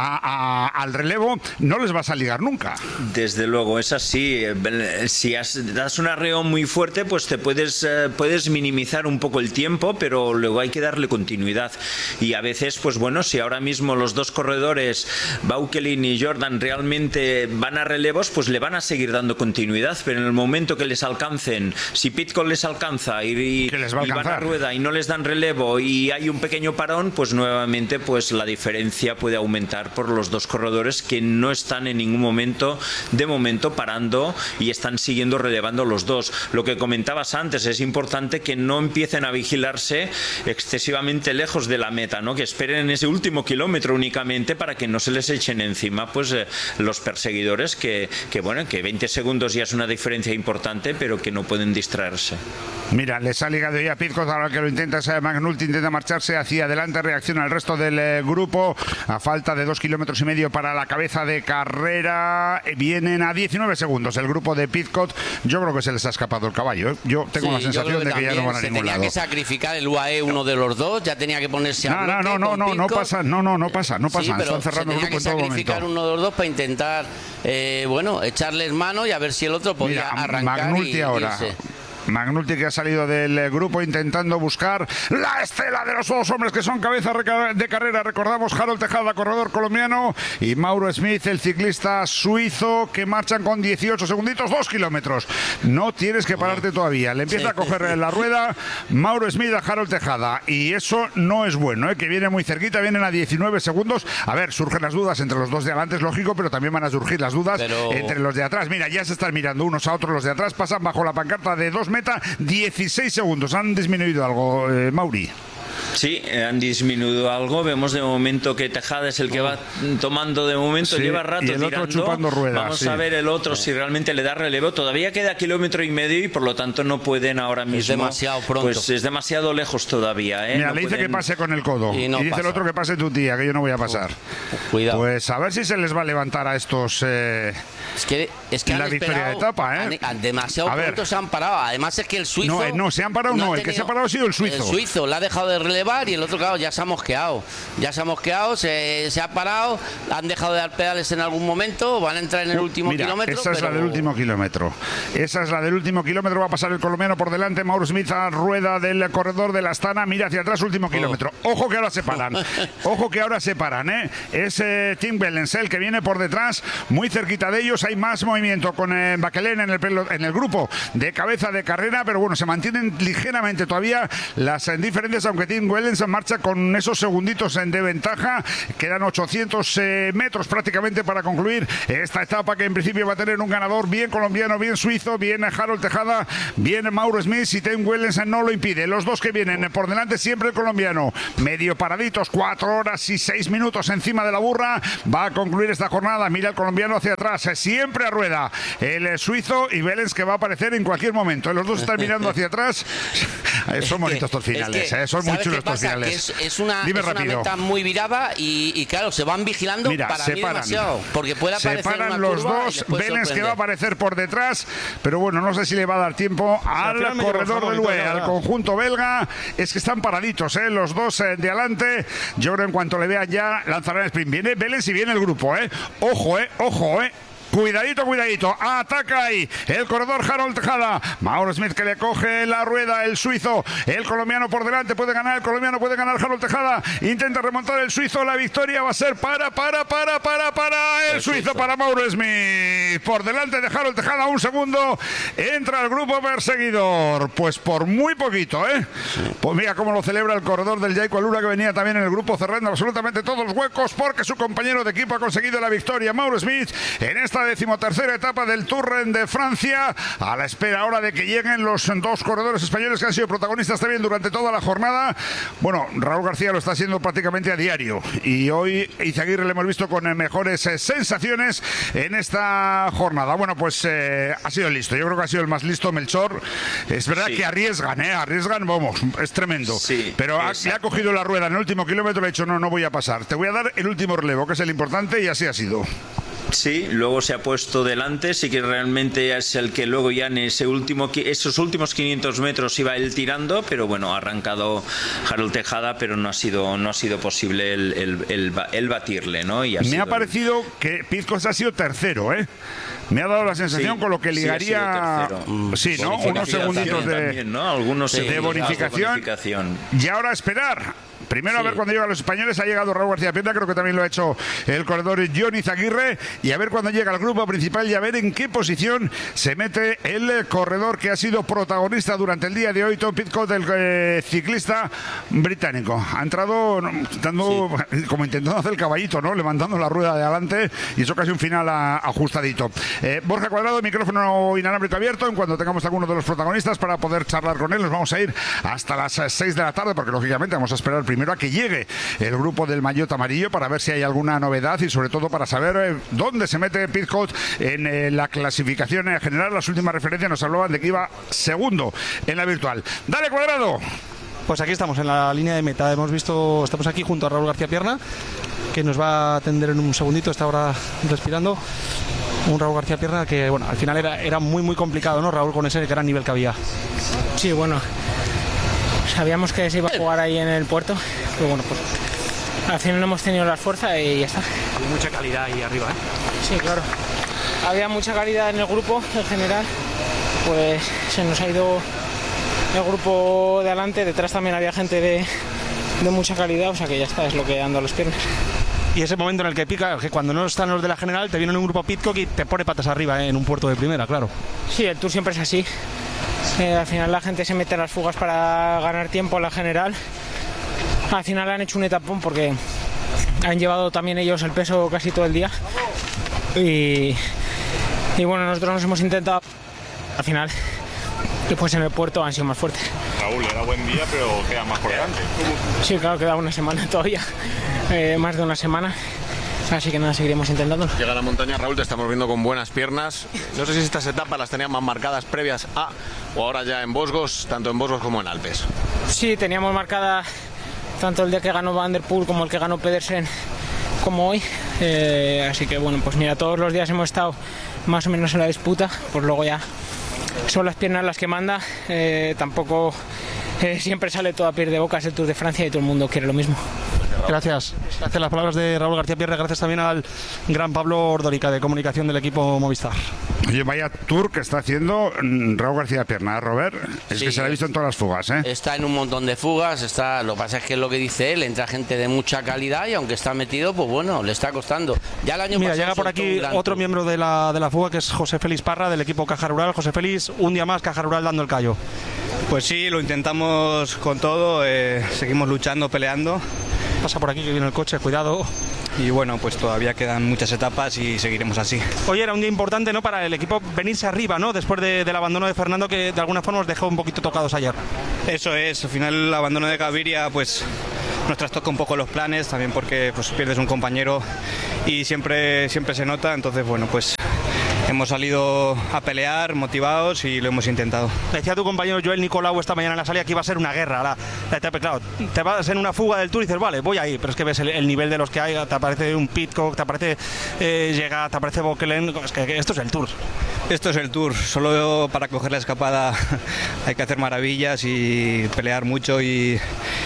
al relevo, no les vas a ligar nunca. Desde luego, es así. Si das un arreón muy fuerte, pues te puedes minimizar un poco el tiempo, pero luego hay que darle continuidad. Y a veces, pues bueno, si ahora mismo los dos corredores, Baukelin y Jordan, realmente van a relevos, pues le van a seguir dando continuidad, pero en el momento que les alcancen, si Pidcock les alcanza y van a rueda y no les dan relevo y hay un pequeño parón, pues nuevamente pues la diferencia puede aumentar por los dos corredores que no están en ningún momento, de momento, parando y están siguiendo relevando los dos. Lo que comentabas antes, es importante que no empiecen a vigilarse excesivamente lejos de la meta, ¿no? Que esperen en ese último kilómetro únicamente para que no se les echen encima pues los perseguidores, que 20 segundos ya es una diferencia importante, pero que no pueden distraerse. Mira, les ha ligado ya Pidcock, ahora que lo intenta McNulty, intenta marcharse hacia adelante, reacciona el resto del grupo, a falta de 2,5 kilómetros para la cabeza de carrera, vienen a 19 segundos el grupo de Pidcock. Yo creo que se les ha escapado el caballo, ¿eh? Yo tengo la sensación de que ya no van a ningún lado. Tenía que sacrificar el UAE uno de los dos, ya tenía que ponerse a bloque. No pasa, sí, están cerrando el grupo en todo momento. Tenía que sacrificar uno de los dos para intentar, echarles mano y a ver si el otro podía arrancar. McNulty ahora. McNulty, que ha salido del grupo intentando buscar la estela de los dos hombres que son cabeza de carrera. Recordamos, Harold Tejada, corredor colombiano, y Mauro Smith, el ciclista suizo, que marchan con 18 segunditos, 2 kilómetros. No tienes que pararte todavía. Le empieza a coger la rueda Mauro Smith a Harold Tejada, y eso no es bueno, que viene muy cerquita, vienen a 19 segundos. A ver, surgen las dudas entre los dos de adelante, es lógico, pero también van a surgir las dudas entre los de atrás. Mira, ya se están mirando unos a otros. Los de atrás pasan bajo la pancarta de 2 meta, 16 segundos. Han disminuido algo, Mauri. Sí, han disminuido algo. Vemos de momento que Tejada es el que va tomando de momento, Sí, lleva rato y el otro tirando. chupando ruedas, Vamos sí. a ver el otro si realmente le da relevo. Todavía queda 1,5 kilómetros y por lo tanto no pueden ahora mismo. demasiado pronto. Pues es demasiado lejos todavía. Mira, No le dice pueden- que pase con el codo. Y Y, no dice el pasa. otro que pase tu tía, que yo no voy a pasar. Cuidado. Pues a ver si se les va a levantar a estos. Es que la han victoria esperado, de etapa, ¿eh? demasiado A ver. pronto se han parado. Además es que el suizo... No, se han parado, no, ha el que se tenido- ha parado ha sido el suizo. El suizo le ha dejado de relevar y el otro, claro, ya se ha mosqueado. Se ha parado, han dejado de dar pedales en algún momento, van a entrar en el último Mira, kilómetro. esa es la pero- del último kilómetro. Esa es la del último kilómetro. Va a pasar el colombiano por delante. Mauro Smith a rueda del corredor de la Astana. Mira hacia atrás, último kilómetro. Ojo que ahora se paran. Ojo que ahora se paran, ¿eh? Es Tim Wellens el que viene por detrás, muy cerquita de ellos. Hay más movimiento con Baquelén en el grupo de cabeza de carrera, pero bueno, se mantienen ligeramente todavía las diferencias, aunque Tim Wellens marcha con esos segunditos de ventaja. Quedan 800 metros prácticamente para concluir esta etapa, que en principio va a tener un ganador bien colombiano, bien suizo, bien Harold Tejada, bien Mauro Smith, y Tim Wellens no lo impide. Los dos que vienen por delante, siempre el colombiano, medio paraditos, 4 horas y 6 minutos encima de la burra. Va a concluir esta jornada. Mira el colombiano hacia atrás, siempre a rueda el suizo, y Wellens que va a aparecer en cualquier momento. Los dos están mirando hacia atrás. Son bonitos estos finales, son muy ¿sabes chulos qué estos pasa? finales. Que es una Dime rápido. meta muy virada y claro, se van vigilando. Mira, para se mí paran. demasiado, porque puede Se aparecer paran una los curva y dos. les puede Wellens que va a sorprender. aparecer por detrás, pero bueno, no sé si le va a dar tiempo al final me llevo corredor el del favorito, UE, ya al verás. conjunto belga. Es que están paraditos, los dos de adelante. Yo creo en cuanto le vean ya lanzarán el sprint. Viene Wellens y viene el grupo, Ojo, ojo, Cuidadito, cuidadito. Ataca ahí el corredor Harold Tejada. Mauro Smith que le coge la rueda, el suizo. El colombiano por delante. Puede ganar el colombiano, puede ganar Harold Tejada. Intenta remontar el suizo. La victoria va a ser para el suizo, para Mauro Smith. Por delante de Harold Tejada, un segundo. Entra el grupo perseguidor. Pues por muy poquito, Pues mira cómo lo celebra el corredor del Jaico Alura, que venía también en el grupo, cerrando absolutamente todos los huecos, porque su compañero de equipo ha conseguido la victoria. Mauro Smith en esta 13ª etapa del Tour de Francia, a la espera ahora de que lleguen los dos corredores españoles que han sido protagonistas también durante toda la jornada. Bueno, Raúl García lo está haciendo prácticamente a diario, y hoy Izaguirre le hemos visto con mejores sensaciones en esta jornada. Bueno, pues ha sido listo. Yo creo que ha sido el más listo, Melchor. Es verdad que arriesgan, vamos, es tremendo. Sí, pero le ha cogido la rueda en el último kilómetro, le ha dicho no voy a pasar. Te voy a dar el último relevo, que es el importante, y así ha sido. Sí, luego se ha puesto delante, sí que realmente es el que luego ya en esos últimos 500 metros iba él tirando, pero bueno, ha arrancado Harold Tejada, pero no ha sido posible el batirle, ¿no? Y Me ha parecido que Pizcos ha sido tercero, Me ha dado la sensación, con lo que ligaría. Sí, ¿no? Unos segunditos de, también, ¿no? Algunos de bonificación. Y ahora a esperar. Primero a ver cuando llegan los españoles. Ha llegado Raúl García Pierna, creo que también lo ha hecho el corredor John Izaguirre, y a ver cuando llega el grupo principal y a ver en qué posición se mete el corredor que ha sido protagonista durante el día de hoy, Tom Pidcock, el ciclista británico. Ha entrado como intentando hacer el caballito, ¿no? Levantando la rueda de adelante, y eso casi un final ajustadito. Borja Cuadrado, micrófono inalámbrico abierto. En cuanto tengamos alguno de los protagonistas para poder charlar con él, nos vamos a ir hasta las 6 de la tarde, porque lógicamente vamos a esperar primero a que llegue el grupo del maillot amarillo para ver si hay alguna novedad, y sobre todo para saber dónde se mete Pidcock en la clasificación general. Las últimas referencias nos hablaban de que iba segundo en la virtual. ¡Dale, Cuadrado! Pues aquí estamos en la línea de meta. Estamos aquí junto a Raúl García Pierna, que nos va a atender en un segundito. Está ahora respirando. Un Raúl García Pierna que, bueno, al final era muy complicado, ¿no, Raúl, con ese gran nivel que había? Sí, bueno, sabíamos que se iba a jugar ahí en el puerto, pero bueno, pues al final no hemos tenido la fuerza y ya está. Hay mucha calidad ahí arriba, Sí, claro. Había mucha calidad en el grupo en general, pues se nos ha ido el grupo de adelante. Detrás también había gente de mucha calidad, o sea que ya está, es lo que ando a las piernas. Y ese momento en el que pica, que cuando no están los de la general, te viene en un grupo Pidcock y te pone patas arriba, en un puerto de primera, claro. Sí, el Tour siempre es así. Al final la gente se mete en las fugas para ganar tiempo en la general. Al final han hecho un etapón porque han llevado también ellos el peso casi todo el día. Y bueno, nosotros nos hemos intentado. Al final después en el puerto han sido más fuertes. Raúl, era buen día, pero queda más por delante. Sí, claro, queda una semana todavía, más de una semana. Así que nada, seguiremos intentándolo. Llega a la montaña, Raúl, te estamos viendo con buenas piernas. No sé si estas etapas las tenían más marcadas previas a o ahora ya en Vosgos, tanto en Vosgos como en Alpes. Sí, teníamos marcada tanto el día que ganó Van der Poel como el que ganó Pedersen como hoy. Así que bueno, pues mira, todos los días hemos estado más o menos en la disputa, pues luego ya son las piernas las que manda. Tampoco siempre sale todo a pie de boca, es el Tour de Francia y todo el mundo quiere lo mismo. Gracias. Gracias las palabras de Raúl García Pierre. Gracias también al gran Pablo Ordórica de comunicación del equipo Movistar. Oye, vaya tour que está haciendo Raúl García Pierna, Robert. Es que se la ha visto en todas las fugas, ¿eh? Está en un montón de fugas. Lo que pasa es que es lo que dice él, entra gente de mucha calidad y aunque está metido, pues bueno, le está costando. Ya el año pasado llega por aquí otro miembro de la fuga, que es José Félix Parra del equipo Caja Rural. José Félix, un día más Caja Rural dando el callo. Pues sí, lo intentamos con todo, seguimos luchando, peleando. Pasa por aquí que viene el coche, cuidado. Y bueno, pues todavía quedan muchas etapas y seguiremos así. Hoy era un día importante, ¿no?, para el equipo venirse arriba, ¿no?, después del abandono de Fernando, que de alguna forma os dejó un poquito tocados ayer. Eso es, al final el abandono de Gaviria pues nos trastoca un poco los planes, también porque pues pierdes un compañero y siempre se nota, entonces bueno, pues hemos salido a pelear motivados y lo hemos intentado. Decía tu compañero Joel Nicolau esta mañana en la salida que iba a ser una guerra la etapa. Claro, te vas en una fuga del Tour y dices, vale, voy ahí, pero es que ves el nivel de los que hay, te aparece un Pidcock, te aparece Llega, te aparece Bokelen, es que esto es el Tour. Esto es el Tour, solo para coger la escapada hay que hacer maravillas y pelear mucho y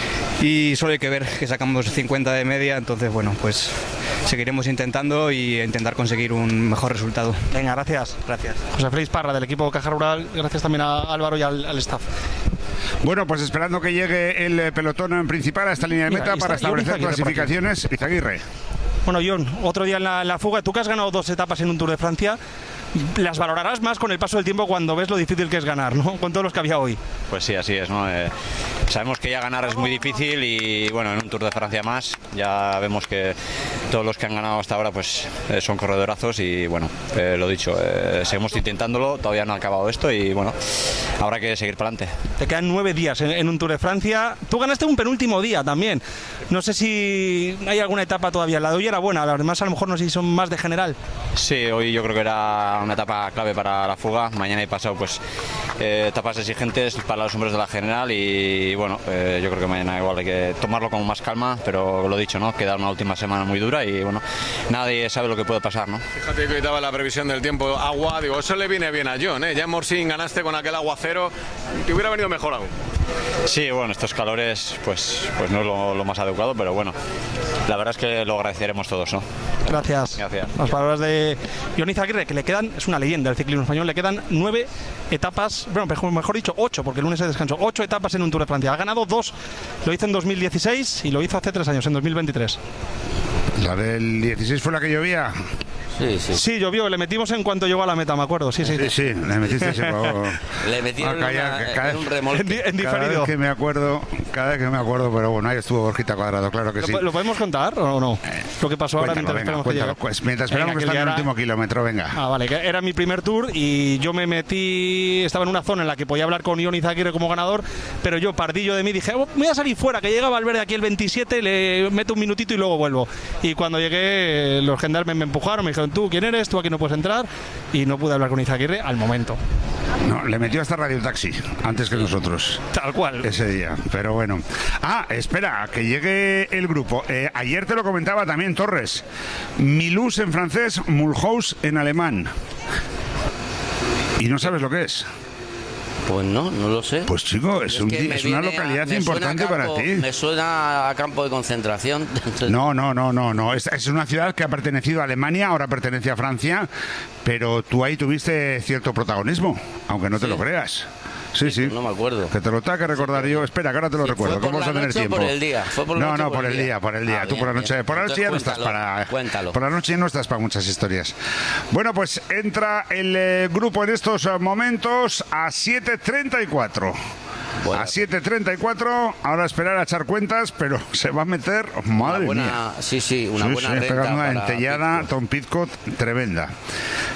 solo hay que ver que sacamos 50 de media, entonces bueno, pues seguiremos intentando y intentar conseguir un mejor resultado. Venga, gracias. Gracias. José Félix Parra del equipo Caja Rural, gracias también a Álvaro y al staff. Bueno, pues esperando que llegue el pelotón principal a esta línea de meta para establecer clasificaciones. Izaguirre. Bueno, John, otro día en la fuga, tú que has ganado 2 etapas en un Tour de Francia, las valorarás más con el paso del tiempo cuando ves lo difícil que es ganar, ¿no?, con todos los que había hoy. Pues sí, así es, ¿no? Sabemos que ya ganar es muy difícil y bueno, en un Tour de Francia más ya vemos que todos los que han ganado hasta ahora pues son corredorazos y bueno, lo dicho, seguimos intentándolo, todavía no ha acabado esto y bueno, habrá que seguir para adelante. Te quedan 9 días en un Tour de Francia, tú ganaste un penúltimo día también, no sé si hay alguna etapa todavía, la de hoy era buena, las demás a lo mejor no sé si son más de general. Sí, hoy yo creo que era una etapa clave para la fuga, mañana y pasado pues etapas exigentes para los hombres de la general y bueno, yo creo que mañana igual hay que tomarlo con más calma, pero lo dicho, ¿no?, queda una última semana muy dura y bueno, nadie sabe lo que puede pasar, ¿no? Fíjate que hoy daba la previsión del tiempo, agua, digo, eso le viene bien a John, ¿eh? Ya en Morsín ganaste con aquel aguacero, te hubiera venido mejor aún. Sí, bueno, estos calores pues no es lo más adecuado, pero bueno, la verdad es que lo agradeceremos todos, ¿no? Gracias. Gracias. Las palabras de Jon Izaguirre, que le quedan, es una leyenda del ciclismo español, le quedan 9 etapas, bueno, mejor dicho 8, porque el lunes se descansó, 8 etapas en un Tour de Francia. Ha ganado 2, lo hizo en 2016 y lo hizo hace 3 años, en 2023. ¿La del 16 fue la que llovía? Sí, llovió, le metimos en cuanto llegó a la meta, me acuerdo. Sí, le metiste le metieron en un remolque. En diferido. Cada vez que me acuerdo, pero bueno, ahí estuvo Borjita Cuadrado, claro que sí. ¿Lo podemos contar o no? Lo que pasó ahora mientras esperamos que llegue. Pues mientras esperamos que esté en el último kilómetro, venga. Ah, vale, que era mi primer Tour y yo me metí, estaba en una zona en la que podía hablar con Jon Izaguirre como ganador, pero yo, pardillo de mí, dije, voy a salir fuera, que llega Valverde aquí el 27, le meto un minutito y luego vuelvo. Y cuando llegué, los gendarmes me empujaron, me dijeron, ¿tú quién eres? Tú aquí no puedes entrar, y no pude hablar con Izaguirre al momento. No, le metió hasta Radio Taxi antes que nosotros. Tal cual. Ese día, pero bueno. Ah, espera, que llegue el grupo. Ayer te lo comentaba también Torres. Mulhouse en francés, Mulhouse en alemán. ¿Y no sabes lo que es? Pues no lo sé. Pues chico, es una localidad importante para ti. Me suena a campo de concentración. No. Es una ciudad que ha pertenecido a Alemania, ahora pertenece a Francia, pero tú ahí tuviste cierto protagonismo, aunque no te lo creas. Sí. No me acuerdo. Que te lo tengo que recordar yo. Espera, que ahora te lo recuerdo. ¿Cómo vas a tener tiempo? Por el día. Por el día. Tú por la noche. Por la noche ya no estás para. Cuéntalo. Por la noche no estás para muchas historias. Bueno, pues entra el grupo en estos momentos a 7:34. Bueno. A 7:34, ahora esperar a echar cuentas, pero se va a meter, madre mía. Una buena renta. Pegando una entellada, Tom Pidcock tremenda.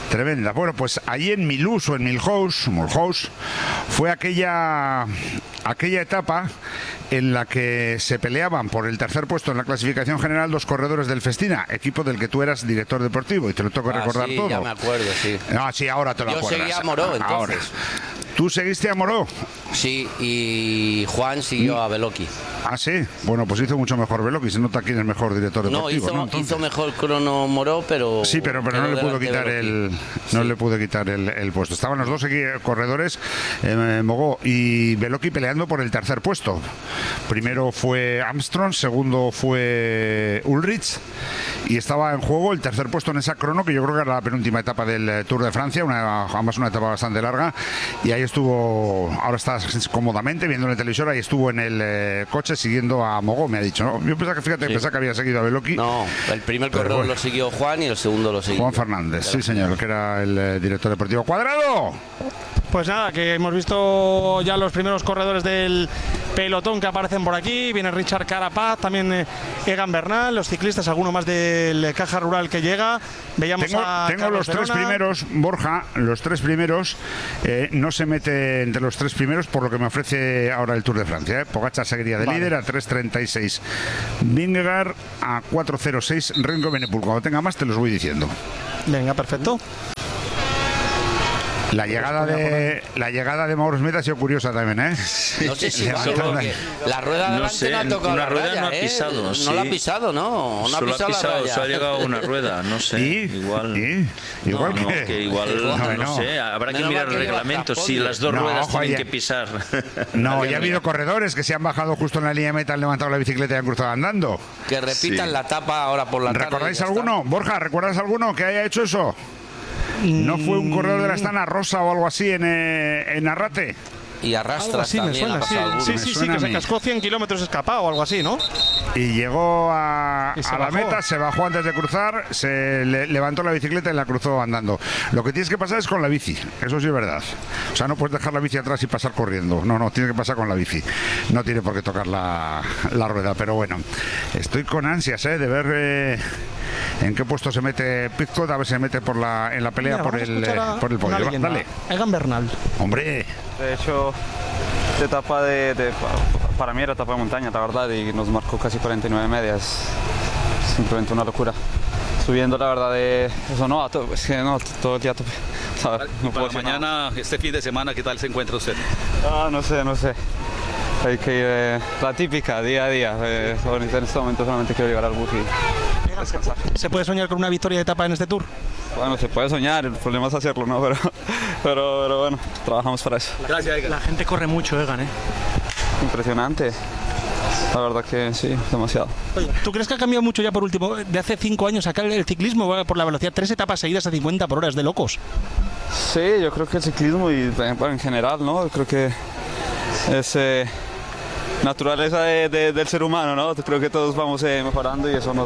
Tremenda. Bueno, pues allí en Mulhouse o en Mulhouse, fue aquella etapa en la que se peleaban por el tercer puesto en la clasificación general dos corredores del Festina, equipo del que tú eras director deportivo, y te lo tengo que recordar sí, todo. Ya me acuerdo, sí. No, sí, ahora te lo acuerdas. Yo seguía a Moró, entonces. Ahora. ¿Tú seguiste a Moró? Sí, y Juan siguió a Beloki. Ah, sí. Bueno, pues hizo mucho mejor Beloki. Se nota quién es mejor director deportivo. Hizo mejor crono Moró, pero... Sí, pero no le pudo quitar le pudo quitar el puesto. Estaban los dos corredores, Mogó y Beloki, peleando por el tercer puesto. Primero fue Armstrong, segundo fue Ulrich, y estaba en juego el tercer puesto en esa crono, que yo creo que era la penúltima etapa del Tour de Francia, además una etapa bastante larga, y ahí estuvo, ahora está cómodamente viendo en el televisor, ahí estuvo en el coche siguiendo a Mogó, me ha dicho, ¿no? Yo pensaba que había seguido a Beloki. No, el primer corredor lo siguió Juan y el segundo lo siguió Juan Fernández, sí señor, que era el director deportivo. ¡Cuadrado! Pues nada, que hemos visto ya los primeros corredores del pelotón que aparecen por aquí. Viene Richard Carapaz, también Egan Bernal, los ciclistas, alguno más del Caja Rural que llega. Veíamos tengo los tres primeros, Borja, los tres primeros, no se mete entre los tres primeros por lo que me ofrece ahora el Tour de Francia. Pogačar seguiría de líder a 3.36, Vingegaard a 4.06, Renko Evenepoel. Cuando tenga más te los voy diciendo. Venga, perfecto. La llegada de Mauro Smith ha sido curiosa también, ¿eh? No sé si la rueda de delante no ha tocado la raya, no ha pisado, no la ha pisado, ¿no? No ha pisado la raya. Se ha llegado una rueda, no sé. Igual no sé, habrá que mirar el reglamento si las dos ruedas tienen que pisar. No, ya ha habido corredores que se han bajado justo en la línea de meta, han levantado la bicicleta y han cruzado andando. Que repitan la etapa ahora por la tarde. ¿Recordáis alguno? Borja, ¿recuerdas alguno que haya hecho eso? ¿No fue un corredor de la Astana Rosa o algo así en Arrate? Y Arrastras también. Me suena, sí, que se cascó 100 kilómetros escapado o algo así, ¿no? Y llegó a la meta, se bajó antes de cruzar, se levantó la bicicleta y la cruzó andando. Lo que tienes que pasar es con la bici, eso sí es verdad. O sea, no puedes dejar la bici atrás y pasar corriendo. No, tiene que pasar con la bici. No tiene por qué tocar la rueda, pero bueno. Estoy con ansias de ver en qué puesto se mete Pidcock, a ver si se mete en la pelea por el podio. Dale. Egan Bernal. Hombre. De hecho, esta etapa para mí era etapa de montaña, la verdad, y nos marcó casi 49 medias. Simplemente una locura. Subiendo, la verdad, todo el día tope. No puedo mañana, este fin de semana, ¿qué tal se encuentra usted? No sé. Hay que ir la típica, día a día. En este momento solamente quiero llegar al bus y descansar. ¿Se puede soñar con una victoria de etapa en este Tour? Bueno, se puede soñar, el problema es hacerlo, ¿no? Pero bueno, trabajamos para eso. Gracias, Egan. La gente corre mucho, Egan, ¿eh? Impresionante. La verdad que sí, demasiado. Oye, ¿tú crees que ha cambiado mucho ya por último? De hace 5 años acá el ciclismo va por la velocidad, 3 etapas seguidas a 50 por hora, es de locos. Sí, yo creo que el ciclismo y en general, ¿no? Creo que es naturaleza del ser humano, ¿no? Creo que todos vamos mejorando y eso nos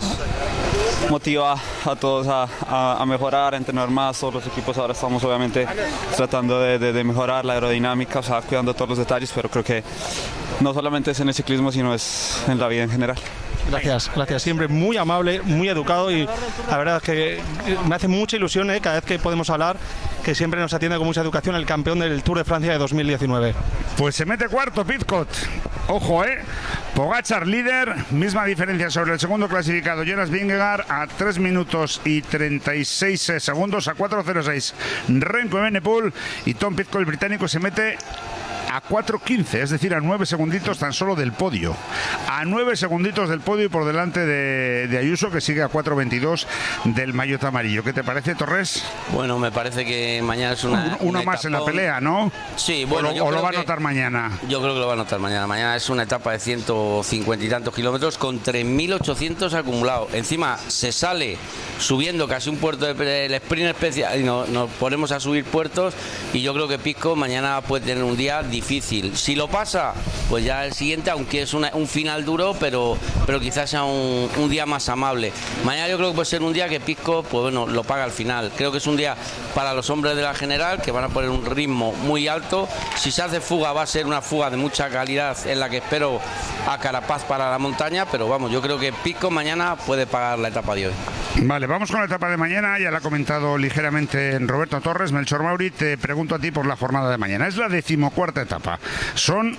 motiva a todos a mejorar, a entrenar más. Todos los equipos ahora estamos obviamente tratando de mejorar la aerodinámica, o sea, cuidando todos los detalles, pero creo que no solamente es en el ciclismo, sino es en la vida en general. Gracias, siempre muy amable, muy educado, y la verdad es que me hace mucha ilusión cada vez que podemos hablar, que siempre nos atiende con mucha educación el campeón del Tour de Francia de 2019. Pues se mete cuarto Pidcock. Ojo, Pogačar líder, misma diferencia sobre el segundo clasificado Jonas Vingegaard a 3 minutos y 36 segundos, a 4.06 Renko Evenepoel, y Tom Pidcock, el británico, se mete a 4.15, es decir, a 9 segunditos tan solo del podio. A 9 segunditos del podio y por delante de Ayuso, que sigue a 4.22 del maillot amarillo. ¿Qué te parece, Torres? Bueno, me parece que mañana es uno más en la pelea, ¿no? Sí, bueno, ¿O lo va a notar mañana? Yo creo que lo va a notar mañana. Mañana es una etapa de 150 y tantos kilómetros con 3.800 acumulados. Encima se sale subiendo casi un puerto del sprint especial y nos ponemos a subir puertos, y yo creo que Pidcock mañana puede tener un día difícil. Si lo pasa, pues ya el siguiente, aunque es un final duro, pero quizás sea un día más amable. Mañana yo creo que puede ser un día que Pidcock, pues bueno, lo paga al final. Creo que es un día para los hombres de la general, que van a poner un ritmo muy alto. Si se hace fuga, va a ser una fuga de mucha calidad, en la que espero a Carapaz para la montaña, pero vamos, yo creo que Pidcock mañana puede pagar la etapa de hoy. Vale, vamos con la etapa de mañana. Ya la ha comentado ligeramente Roberto Torres. Melchor Mauri, te pregunto a ti por la jornada de mañana. Es la 14ª etapa. Son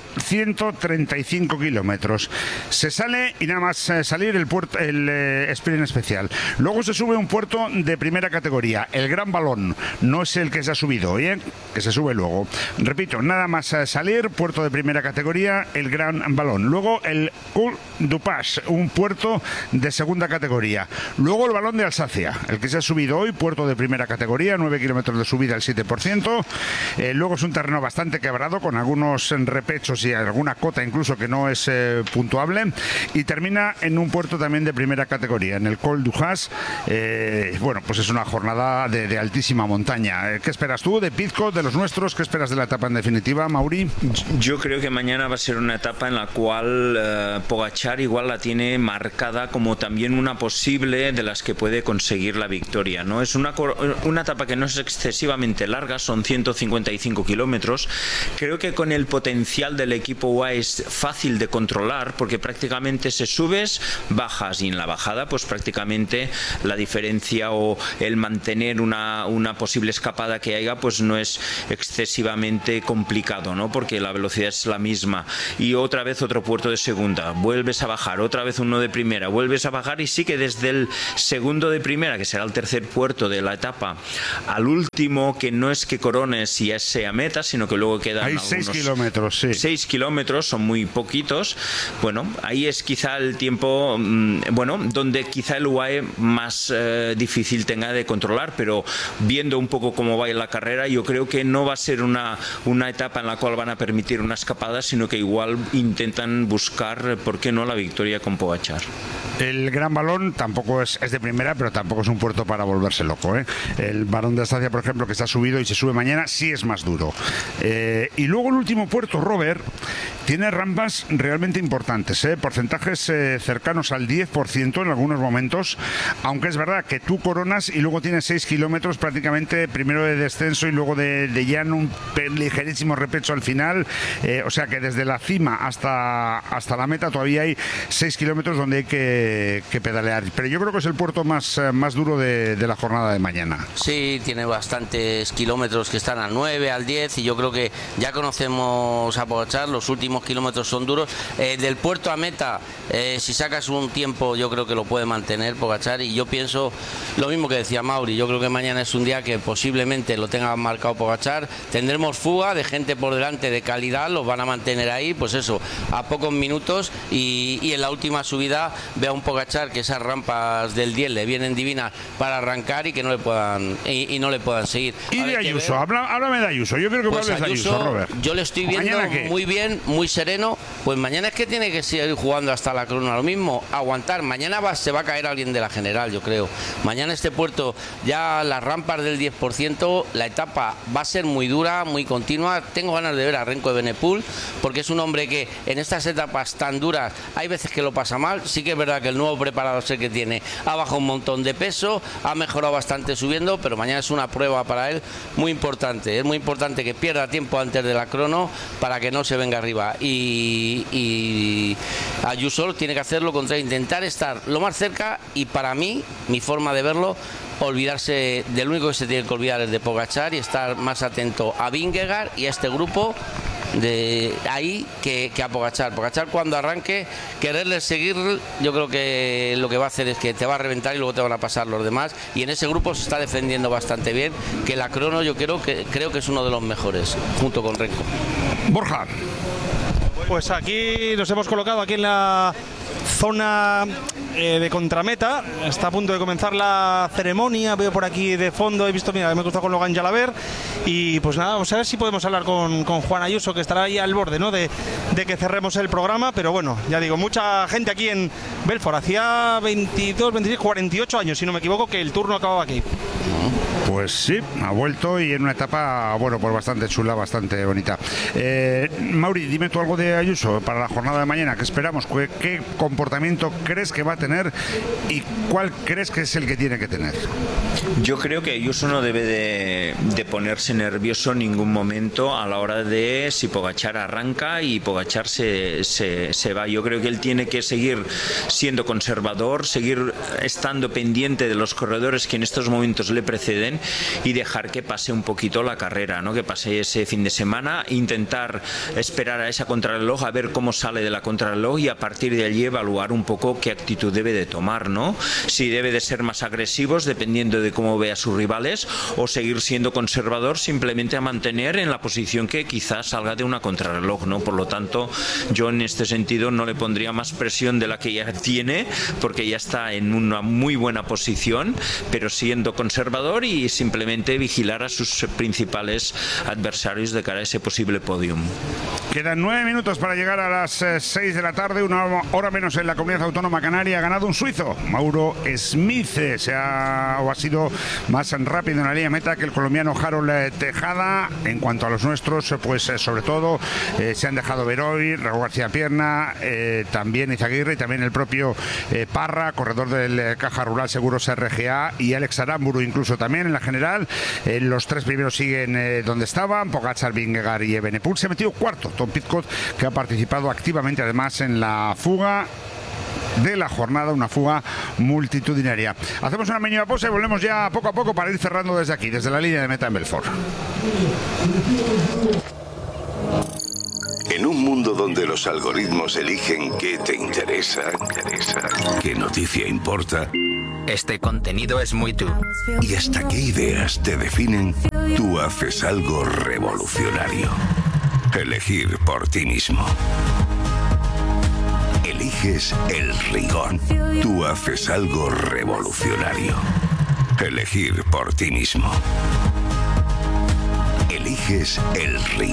135 kilómetros. Se sale y nada más salir el sprint especial. Luego se sube un puerto de primera categoría, el Gran Balón. No es el que se ha subido hoy, que se sube luego. Repito, nada más salir, puerto de primera categoría, el Gran Balón. Luego el Col du Pas, un puerto de segunda categoría. Luego el Balón de Alsacia, el que se ha subido hoy, puerto de primera categoría, 9 kilómetros de subida al 7%. Luego es un terreno bastante quebrado, con algunos repechos y alguna cota incluso que no es puntuable. Y termina en un puerto también de primera categoría, en el Col du Has. Bueno, pues es una jornada de altísima montaña. ¿Qué esperas tú de Pizco, de los nuestros? ¿Qué esperas de la etapa en definitiva, Mauri? Yo creo que mañana va a ser una etapa en la cual Pogačar igual la tiene marcada como también una posible de las que puede conseguir la victoria, ¿no? Es una etapa que no es excesivamente larga, son 155 kilómetros. Creo que con el potencial del equipo UAE es fácil de controlar, porque prácticamente se subes, bajas, y en la bajada pues prácticamente la diferencia o el mantener una posible escapada que haya pues no es excesivamente complicado, ¿no? Porque la velocidad es la misma. Y otra vez otro puerto de segunda, vuelves a bajar, otra vez uno de primera, vuelves a bajar, y sí que desde el segundo de primera, que será el tercer puerto de la etapa, al último, que no es que corones y sea meta, sino que luego quedan hay 6 kilómetros, sí. 6 kilómetros, son muy poquitos. Bueno, ahí es quizá el tiempo, bueno, donde quizá el UAE más difícil tenga de controlar, pero viendo un poco cómo va la carrera, yo creo que no va a ser una etapa en la cual van a permitir una escapada, sino que igual intentan buscar, ¿por qué no?, la victoria con Pogačar. El Gran Balón tampoco es de primera, pero tampoco es un puerto para volverse loco, ¿eh? El Balón de Alsacia, por ejemplo, que está subido y se sube mañana, sí es más duro. Y luego el último puerto, Robert, tiene rampas realmente importantes, porcentajes cercanos al 10% en algunos momentos, aunque es verdad que tú coronas y luego tienes 6 kilómetros prácticamente, primero de descenso y luego de llano, un ligerísimo repecho al final, o sea que desde la cima hasta la meta todavía hay 6 kilómetros donde hay que pedalear, pero yo creo que es el puerto más duro de la jornada de mañana. Sí, tiene bastantes kilómetros que están al 9, al 10, y yo creo que ya conocemos a Pogačar, los últimos kilómetros son duros. Del puerto a meta, si sacas un tiempo, yo creo que lo puede mantener Pogačar, y yo pienso lo mismo que decía Mauri, yo creo que mañana es un día que posiblemente lo tenga marcado Pogačar, tendremos fuga de gente por delante de calidad, los van a mantener ahí, pues eso, a pocos minutos, y en la última subida ve a un Pogačar que esas rampas del 10 le vienen divinas para arrancar y que no le puedan no le puedan seguir. Y de Ayuso, háblame de Ayuso. Yo creo que pues hables de Ayuso, Robert. Yo le estoy viendo muy bien, muy sereno. Pues mañana es que tiene que seguir jugando hasta la crona, lo mismo, aguantar. Mañana se va a caer alguien de la general, yo creo. Mañana este puerto, ya las rampas del 10%, la etapa va a ser muy dura, muy continua. Tengo ganas de ver a Renko de Benepul, porque es un hombre que en estas etapas tan duras hay veces que lo pasa mal. Sí que es verdad que el nuevo preparador que tiene ha bajado un montón de peso, ha mejorado bastante subiendo, pero mañana es una prueba para él muy importante. Es muy importante que pierda tiempo antes de la crono para que no se venga arriba, y Ayuso tiene que hacer lo contrario, intentar estar lo más cerca, y para mí, mi forma de verlo, olvidarse del único que se tiene que olvidar es de Pogačar, y estar más atento a Vingegaard y a este grupo de ahí que a Pogačar. Pogačar, cuando arranque, quererle seguir, yo creo que lo que va a hacer es que te va a reventar y luego te van a pasar los demás, y en ese grupo se está defendiendo bastante bien, que la crono yo creo que es uno de los mejores, junto con Renko. Borja. Pues aquí nos hemos colocado aquí en la zona de contrameta, está a punto de comenzar la ceremonia, veo por aquí de fondo, he visto, mira, me he cruzado con Logan Jalaber, y pues nada, vamos a ver si podemos hablar con Juan Ayuso, que estará ahí al borde, ¿no?, de que cerremos el programa, pero bueno, ya digo, mucha gente aquí en Belfort, hacía 22, 26, 48 años, si no me equivoco, que el turno acababa aquí. Pues sí, ha vuelto y en una etapa, bueno, pues bastante chula, bastante bonita. Mauri, dime tú algo de Ayuso para la jornada de mañana. ¿Qué esperamos? ¿Qué comportamiento crees que va a tener y cuál crees que es el que tiene que tener? Yo creo que Ayuso no debe de ponerse nervioso en ningún momento a la hora de si Pogačar arranca y Pogačar se va. Yo creo que él tiene que seguir siendo conservador, seguir estando pendiente de los corredores que en estos momentos le preceden y dejar que pase un poquito la carrera, ¿no? Que pase ese fin de semana, intentar esperar a esa contrarreloj, a ver cómo sale de la contrarreloj y a partir de allí evaluar un poco qué actitud debe de tomar, ¿no? Si debe de ser más agresivos dependiendo de cómo ve a sus rivales o seguir siendo conservador simplemente a mantener en la posición que quizás salga de una contrarreloj, ¿no? Por lo tanto, yo en este sentido no le pondría más presión de la que ya tiene porque ya está en una muy buena posición, pero siendo conservador y simplemente vigilar a sus principales adversarios de cara a ese posible podium. Quedan 9 minutos para llegar a las 6 de la tarde, una hora menos en la Comunidad Autónoma Canaria. Ha ganado un suizo, Mauro Smith. Ha sido más rápido en la línea meta que el colombiano Harold Tejada. En cuanto a los nuestros, pues sobre todo se han dejado ver hoy Raúl García Pierna, también Izaguirre y también el propio Parra, corredor del Caja Rural Seguros RGA, y Alex Aramburu incluso también en la general. Los tres primeros siguen donde estaban, Pogačar, Vingegaard y Evenepoel. Se ha metido cuarto Tom Pidcock, que ha participado activamente además en la fuga de la jornada, una fuga multitudinaria. Hacemos una mínima pausa y volvemos ya poco a poco para ir cerrando desde aquí, desde la línea de meta en Belfort. En un mundo donde los algoritmos eligen qué te interesa, qué noticia importa, este contenido es muy tú. y hasta qué ideas te definen, tú haces algo revolucionario. Elegir por ti mismo. Eliges el rigor. Tú haces algo revolucionario. Elegir por ti mismo. Eliges el rigor.